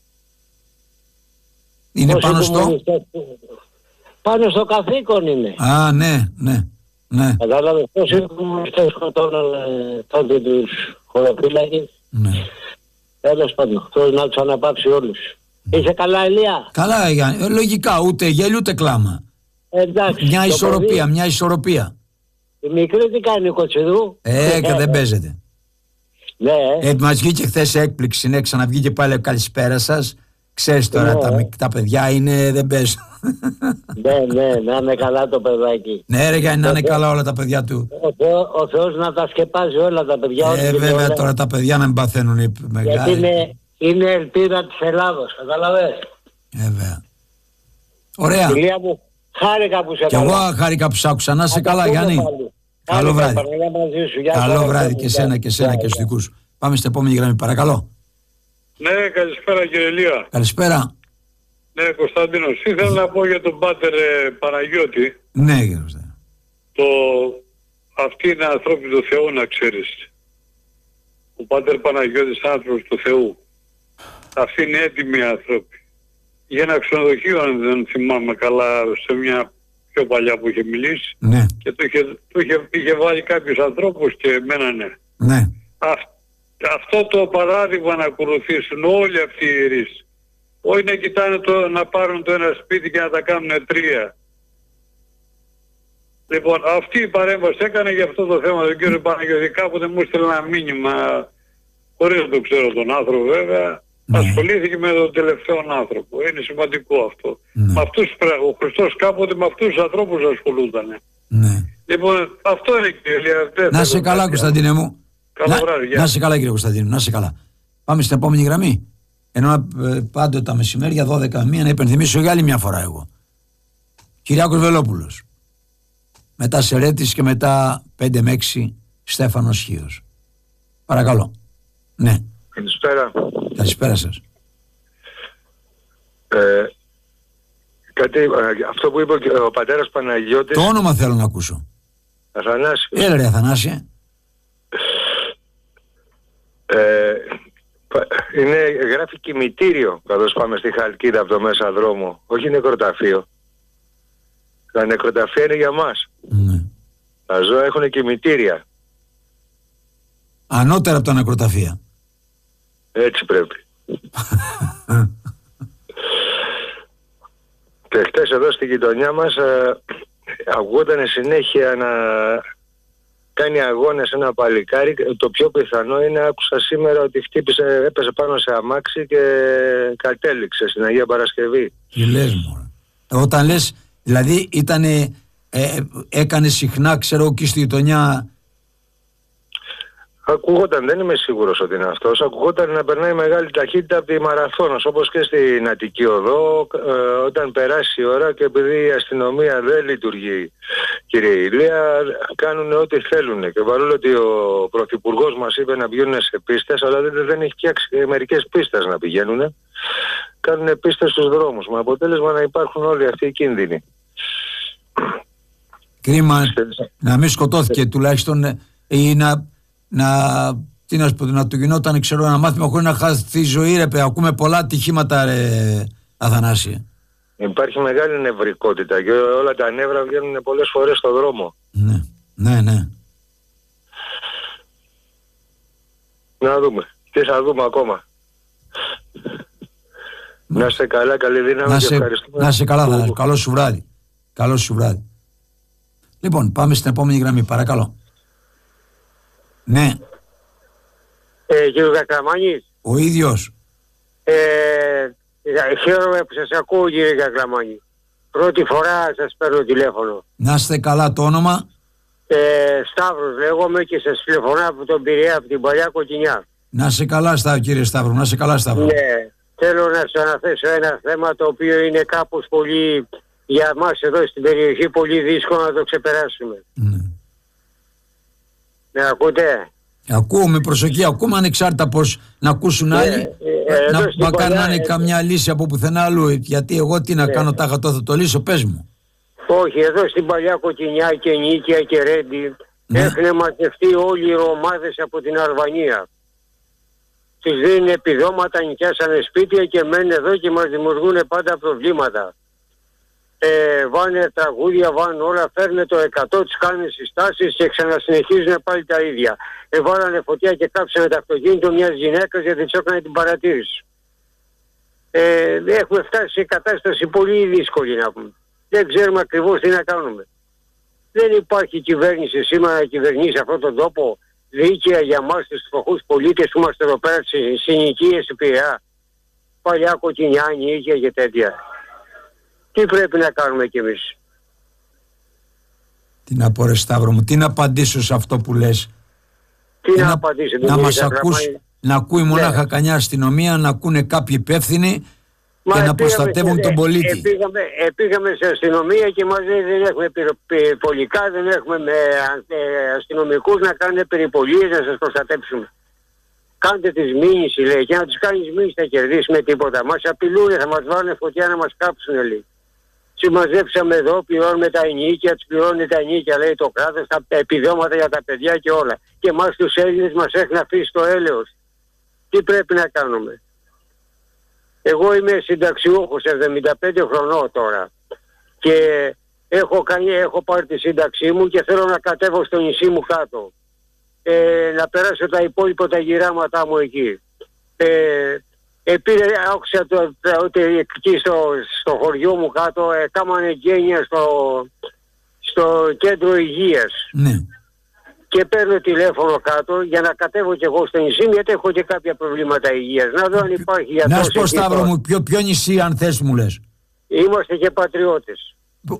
Είναι πάνω στο... Πάνω στο καθήκον είναι. Ναι. Κατάλαβες πόσοι κομμουνιστές σκοτώναν τότε τους χωροφύλακες. Ναι. Τέλος πάντων, Θεός να τους αναπαύσει όλους. Είσαι καλά, Ηλία? Καλά, Γιάννη. Λογικά, ούτε γέλιο ούτε κλάμα. Εντάξει. Μια ισορροπία. Η μικρή τι κάνει, ο Κοτσιδού? Και δεν παίζεται. Ναι. Μας βγήκε χθες έκπληξη, ναι, ξαναβγήκε πάλι καλησπέρα σας. Ξέρεις τώρα, τα παιδιά δεν παίζουν. Ναι, να είναι καλά το παιδάκι. Ναι ρε Γιάννη, να είναι καλά όλα τα παιδιά του. Ο Θεός να τα σκεπάζει όλα τα παιδιά. Βέβαια τώρα τα παιδιά να μην παθαίνουν οι μεγάλοι. Γιατί είναι ελπίδα της Ελλάδος, καταλαβες. Βέβαια. Ωραία. Ηλία μου, χάρηκα που σε κι εγώ χάρηκα που σ' άκουσα. Να είσαι καλά Γιάννη. Καλό βράδυ. Καλό βράδυ και εσένα και στους δικούς σου. Πάμε στην επόμενη γραμμή, παρακαλώ. Ναι, καλησπέρα κύριε Ηλία. Καλησπέρα. Ναι, Κωνσταντίνος, ήθελα να πω για τον Πάτερ Παναγιώτη. Ναι, κύριε Κωνσταντίνο. Αυτοί είναι άνθρωποι του Θεού, να ξέρεις. Ο Πάτερ Παναγιώτης είναι άνθρωπος του Θεού. Αυτοί είναι έτοιμοι άνθρωποι. Για ένα ξενοδοχείο, αν δεν θυμάμαι καλά, σε μια πιο παλιά που είχε μιλήσει, ναι, και είχε βάλει κάποιους ανθρώπους και εμένα ναι. Ναι. Αυτό το παράδειγμα να ακολουθήσουν όλοι αυτοί οι ιερείς. Όχι να κοιτάνε να πάρουν το ένα σπίτι και να τα κάνουν 3. Λοιπόν, αυτή η παρέμβαση έκανε για αυτό το θέμα τον κύριο Παναγιώτη. Κάποτε μου έστειλε ένα μήνυμα, χωρίς να το ξέρω τον άνθρωπο βέβαια, ναι, ασχολήθηκε με τον τελευταίο άνθρωπο. Είναι σημαντικό αυτό. Ναι. Ο Χριστός κάποτε με αυτούς τους ανθρώπους ασχολούνταν. Ναι. Λοιπόν, αυτό είναι, κύριε. Να σε καλά, Κωνσταντίνε μου. Καλό βράδυ. Να σε καλά, κύριε Κωνσταντίνου, να σε καλά. Πάμε στην επόμενη γραμμή. Ενώ πάντοτε τα μεσημέρια 12 μία να υπενθυμίσω για άλλη μια φορά εγώ. Κυριάκος Βελόπουλος. Μετά Σερέτης και μετά 5 με 6 Στέφανος Χίος. Παρακαλώ. Ναι. Καλησπέρα. Καλησπέρα σας. Αυτό που είπε ο πατέρας Παναγιώτης... Το όνομα θέλω να ακούσω. Αθανάσιος. Έλα ρε Αθανάσια. Γράφει κημητήριο καθώς πάμε στη Χαλκίδα από το μέσα δρόμο. Όχι νεκροταφείο. Τα νεκροταφεία είναι για μας. Ναι. Τα ζώα έχουν κημητήρια. Ανώτερα από τα νεκροταφεία. Έτσι πρέπει. Και χτες εδώ στη γειτονιά μας ακούγονταν συνέχεια να κάνει αγώνες ένα παλικάρι. Το πιο πιθανό είναι, άκουσα σήμερα, ότι έπεσε πάνω σε αμάξι και κατέληξε στην Αγία Παρασκευή. Τι λες μου. Όταν λες, δηλαδή έκανε συχνά, ξέρω, εκεί στη γειτονιά. Ακούγονταν, δεν είμαι σίγουρος ότι είναι αυτός, ακούγονταν να περνάει μεγάλη ταχύτητα από τη Μαραθώνος, όπως και στην Αττική Οδό, όταν περάσει η ώρα, και επειδή η αστυνομία δεν λειτουργεί, κύριε Ηλία, κάνουν ό,τι θέλουν. Και παρόλο ότι ο Πρωθυπουργός μας είπε να πηγαίνουν σε πίστες, αλλά δεν έχει φτιάξει μερικές πίστες να πηγαίνουν, κάνουν πίστες στους δρόμους, με αποτέλεσμα να υπάρχουν όλοι αυτοί οι κίνδυνοι. Κρίμα να μην σκοτώθηκε τουλάχιστον, ή να του γινόταν, ξέρω, ένα μάθημα χωρίς να χάσει τη ζωή, ρε παιδί. Ακούμε πολλά ατυχήματα, ρε Αθανάσια. Υπάρχει μεγάλη νευρικότητα και όλα τα νεύρα βγαίνουν πολλές φορές στον δρόμο. Ναι, ναι, ναι. Να δούμε. Τι θα δούμε ακόμα. Να είστε καλά, καλή δύναμη και ευχαριστούμε. Να είστε καλά, Θανάσιο. Καλό σου βράδυ. Καλό σου βράδυ. Λοιπόν, πάμε στην επόμενη γραμμή, παρακαλώ. Ναι. Κύριο Κακλαμάνη. Ο ίδιος. Χαίρομαι που σας ακούω, κύριε Κακλαμάνη. Πρώτη φορά σας παίρνω τηλέφωνο. Να είστε καλά, το όνομα. Σταύρος λέγομαι και σας τηλεφωνώ από τον Πειραιά, από την παλιά Κοτεινιά. Να είστε καλά, κύριε Σταύρο, να είστε καλά, Σταύρο. Ναι. Θέλω να σας αναθέσω ένα θέμα το οποίο είναι κάπως πολύ, για μας εδώ στην περιοχή, πολύ δύσκολο να το ξεπεράσουμε. Ναι. Με ακούτε? Ακούω με προσοχή, ακούμε ανεξάρτητα πως να ακούσουν άλλοι, μακάρι να είναι καμιά λύση από πουθενά αλλού, γιατί εγώ τι να κάνω, τάχα το θα το λύσω, πες μου. Όχι, εδώ στην παλιά Κοτεινιά και Νίκαια και Ρέντι έχουν μαζευτεί όλοι οι ομάδες από την Αλβανία. Τις δίνουν επιδόματα, νοικιάσανε σπίτια και μένουν εδώ και μας δημιουργούν πάντα προβλήματα. Βάνε τραγούδια, βάνε όλα, φέρνουν το 100, τις κάνουν συστάσεις και ξανασυνεχίζουν πάλι τα ίδια. Βάλανε φωτιά και κάψανε το αυτοκίνητο μιας γυναίκας γιατί της έκανε την παρατήρηση. Έχουμε φτάσει σε κατάσταση πολύ δύσκολη, να πούμε. Δεν ξέρουμε ακριβώς τι να κάνουμε. Δεν υπάρχει κυβέρνηση σήμερα να κυβερνήσει αυτόν τον τόπο δίκαια για εμάς τους φτωχούς πολίτες που είμαστε εδώ πέρα στις συνοικίες του Πειραιά. Παλιά Κοτεινιά, Νίκαια και τέτοια. Τι πρέπει να κάνουμε κι εμείς? Τι να πω, ρε Σταύρο μου, τι να απαντήσω σε αυτό που λες? Τι να απαντήσω? Να μας να ακούει μονάχα κανιά αστυνομία, να ακούνε κάποιοι υπεύθυνοι και να προστατεύουν τον πολίτη. Πήγαμε σε αστυνομία και μας λέει δεν έχουμε περιπολικά, δεν έχουμε αστυνομικούς να κάνουν περιπολίες να σας προστατέψουμε. Κάντε τις μήνυση, λέει, και να τους κάνεις μήνυση θα κερδίσουμε τίποτα. Μας απειλούνε, θα μας βάλουν φωτιά να μας κάψουν, λέει. Συμμαζέψαμε εδώ, πληρώνουμε τα ενίκια, τους πληρώνει τα ενίκια, λέει το κράτος, τα επιδόματα για τα παιδιά και όλα. Και εμάς τους Έλληνες μας έχουν αφήσει το έλεος. Τι πρέπει να κάνουμε? Εγώ είμαι συνταξιούχος, 75 χρονών τώρα. Και έχω πάρει τη σύνταξή μου και θέλω να κατέβω στο νησί μου κάτω. Να περάσω τα υπόλοιπα τα γυράματά μου εκεί. Άκουσα ότι εκεί στο χωριό μου κάτω κάμανε γένεια στο κέντρο υγείας. Ναι. Και παίρνω τηλέφωνο κάτω για να κατέβω και εγώ στο νησί μου, γιατί έχω και κάποια προβλήματα υγείας. Να δω αν υπάρχει γιατρός. Να σου πω, Σταύρο μου, ποιο νησί αν θες μου λες? Είμαστε και πατριώτες.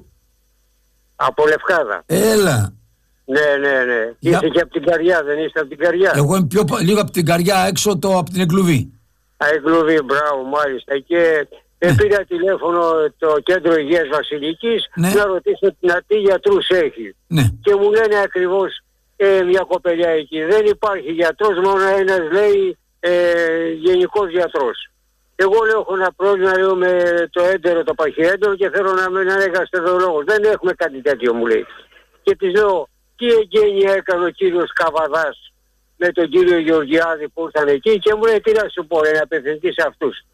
Από Λευκάδα. Έλα. Ναι. Είστε και από την Καριά, δεν είστε από την Καριά? Εγώ είμαι λίγο από την Καριά, έξω από την Εγκλουβή. Εγκλουβή, μπράβο, μάλιστα. Και πήρα τηλέφωνο το κέντρο υγείας Βασιλικής να ρωτήσω τι γιατρούς έχει. Ναι. Και μου λένε ακριβώς μια κοπελιά εκεί, δεν υπάρχει γιατρός, μόνο ένας, λέει, γενικός γιατρός. Εγώ λέω έχω ένα πρόβλημα, λέω, με το έντερο, το παχυέντερο και θέλω να είναι γαστρεντερολόγος. Δεν έχουμε κάτι τέτοιο, μου λέει. Και της λέω, τι εγγένεια έκανε ο κύριος Καβαδάς με τον κύριο Γεωργιάδη που ήρθαν εκεί, και μου λέει, τι να σου πω, να απευθυνθεί σε αυτούς.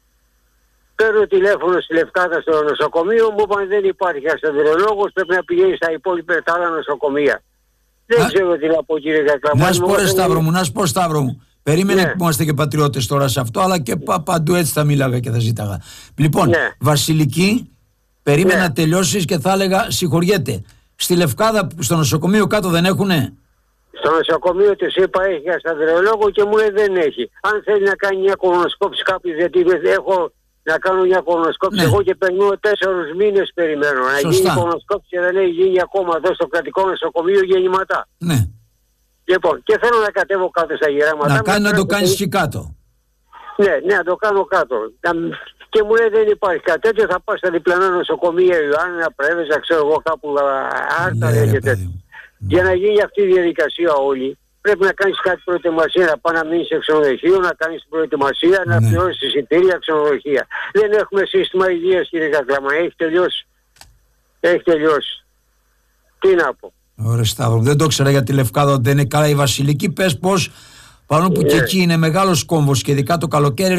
Παίρνω τηλέφωνο στη Λευκάδα στο νοσοκομείο, μου είπαν δεν υπάρχει γαστρεντερολόγος, πρέπει να πηγαίνει στα υπόλοιπα τα άλλα νοσοκομεία. Δεν ξέρω τι να πω, κύριε Κακλαμάνη. Να σου πω, Σταύρο μου, περίμενε που είμαστε και πατριώτες τώρα σε αυτό, αλλά και παντού έτσι θα μίλαγα και θα ζήταγα. Λοιπόν, Βασιλική, περίμενα να τελειώσεις και θα έλεγα συγχωριέται. Στη Λευκάδα, στο νοσοκομείο κάτω δεν έχουνε? Στο νοσοκομείο της είπα έχει γαστρεντερολόγο και μου λέει δεν έχει. Αν θέλει να κάνει μια κολονοσκόπηση κάποιος, γιατί έχω να κάνω μια κολονοσκόπηση, εγώ και περνώ 4 μήνες περιμένω. Να γίνει κολονοσκόπηση και δεν έχει γίνει ακόμα εδώ στο κρατικό νοσοκομείο γεννηματά. Ναι. Λοιπόν, και θέλω να κατέβω κάτω στα γυράματα. Να το κάνεις και κάτω. Ναι, να το κάνω κάτω. Και μου λέει δεν υπάρχει κάτι τέτοιο, θα πάω στα διπλανά νοσοκομεία Ιωάννα, Πρέβεζα, ξέρω εγώ κάπου Άρτα, λέγεται. Για να γίνει αυτή η διαδικασία όλη, πρέπει να κάνεις κάτι προετοιμασία, να πάει να μείνεις σε ξενοδοχείο, να κάνεις την προετοιμασία, να πληρώσεις εισιτήρια, ξενοδοχεία. Δεν έχουμε σύστημα υγείας, κύριε Κακλαμάνη, έχει τελειώσει. Έχει τελειώσει. Τι να πω. Ωραία, Σταύρο, δεν το ήξερα για τη Λευκάδα ότι δεν είναι καλά η Βασιλική. Πες πως, παρόλο που και εκεί είναι μεγάλος κόμβος και ειδικά το καλοκαίρι,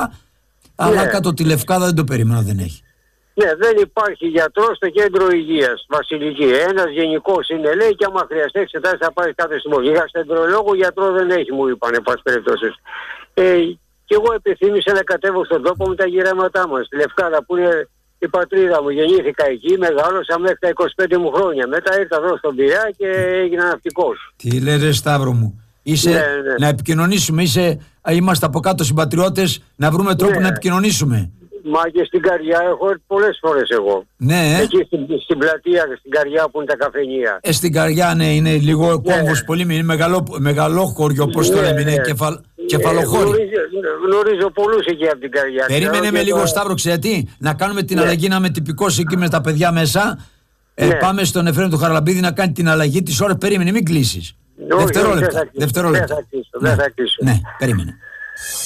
αλλά κάτω τη Λευκάδα δεν το περίμενα, δεν έχει. Ναι, δεν υπάρχει γιατρός στο κέντρο υγείας Βασιλική. Ένας γενικός είναι, λέει, και άμα χρειαστεί εξετάσεις θα πάρει κάθε στιγμή. Για γαστρεντερολόγο γιατρό δεν έχει, μου είπαν, εν πάση περιπτώσει. Και εγώ επιθύμησα να κατέβω στον τόπο με τα γυράματά μας. Στη Λευκάδα που είναι η πατρίδα μου. Γεννήθηκα εκεί, μεγάλωσα μέχρι τα 25 μου χρόνια. Μετά ήρθα εδώ στον Πειραιά και έγινα ναυτικός. Τι λέτε, Σταύρο μου. Να επικοινωνήσουμε, είμαστε από κάτω συμπατριώτες, να βρούμε τρόπο να επικοινωνήσουμε. Μα και στην Καριά έχω έρθει πολλές φορές εγώ. Ναι. Εκεί στην πλατεία, στην Καριά που είναι τα καφενεία. Στην Καριά, ναι, είναι λίγο κόμβος πολύ, είναι μεγαλό χωριό, πώς το λέμε, είναι κεφαλοχώρι. Γνωρίζω πολλούς εκεί από την Καριά. Περίμενε με λίγο, Σταύρο, ξέρετε, να κάνουμε την αλλαγή, να είμαι τυπικός εκεί με τα παιδιά μέσα. Πάμε στον Εφραίμ του Χαραλαμπίδη να κάνει την αλλαγή της ώρας. Περίμενε, μην κλείσεις. Δευτερόλεπτα. Δεν θα κλείσω. Ναι, περίμενε.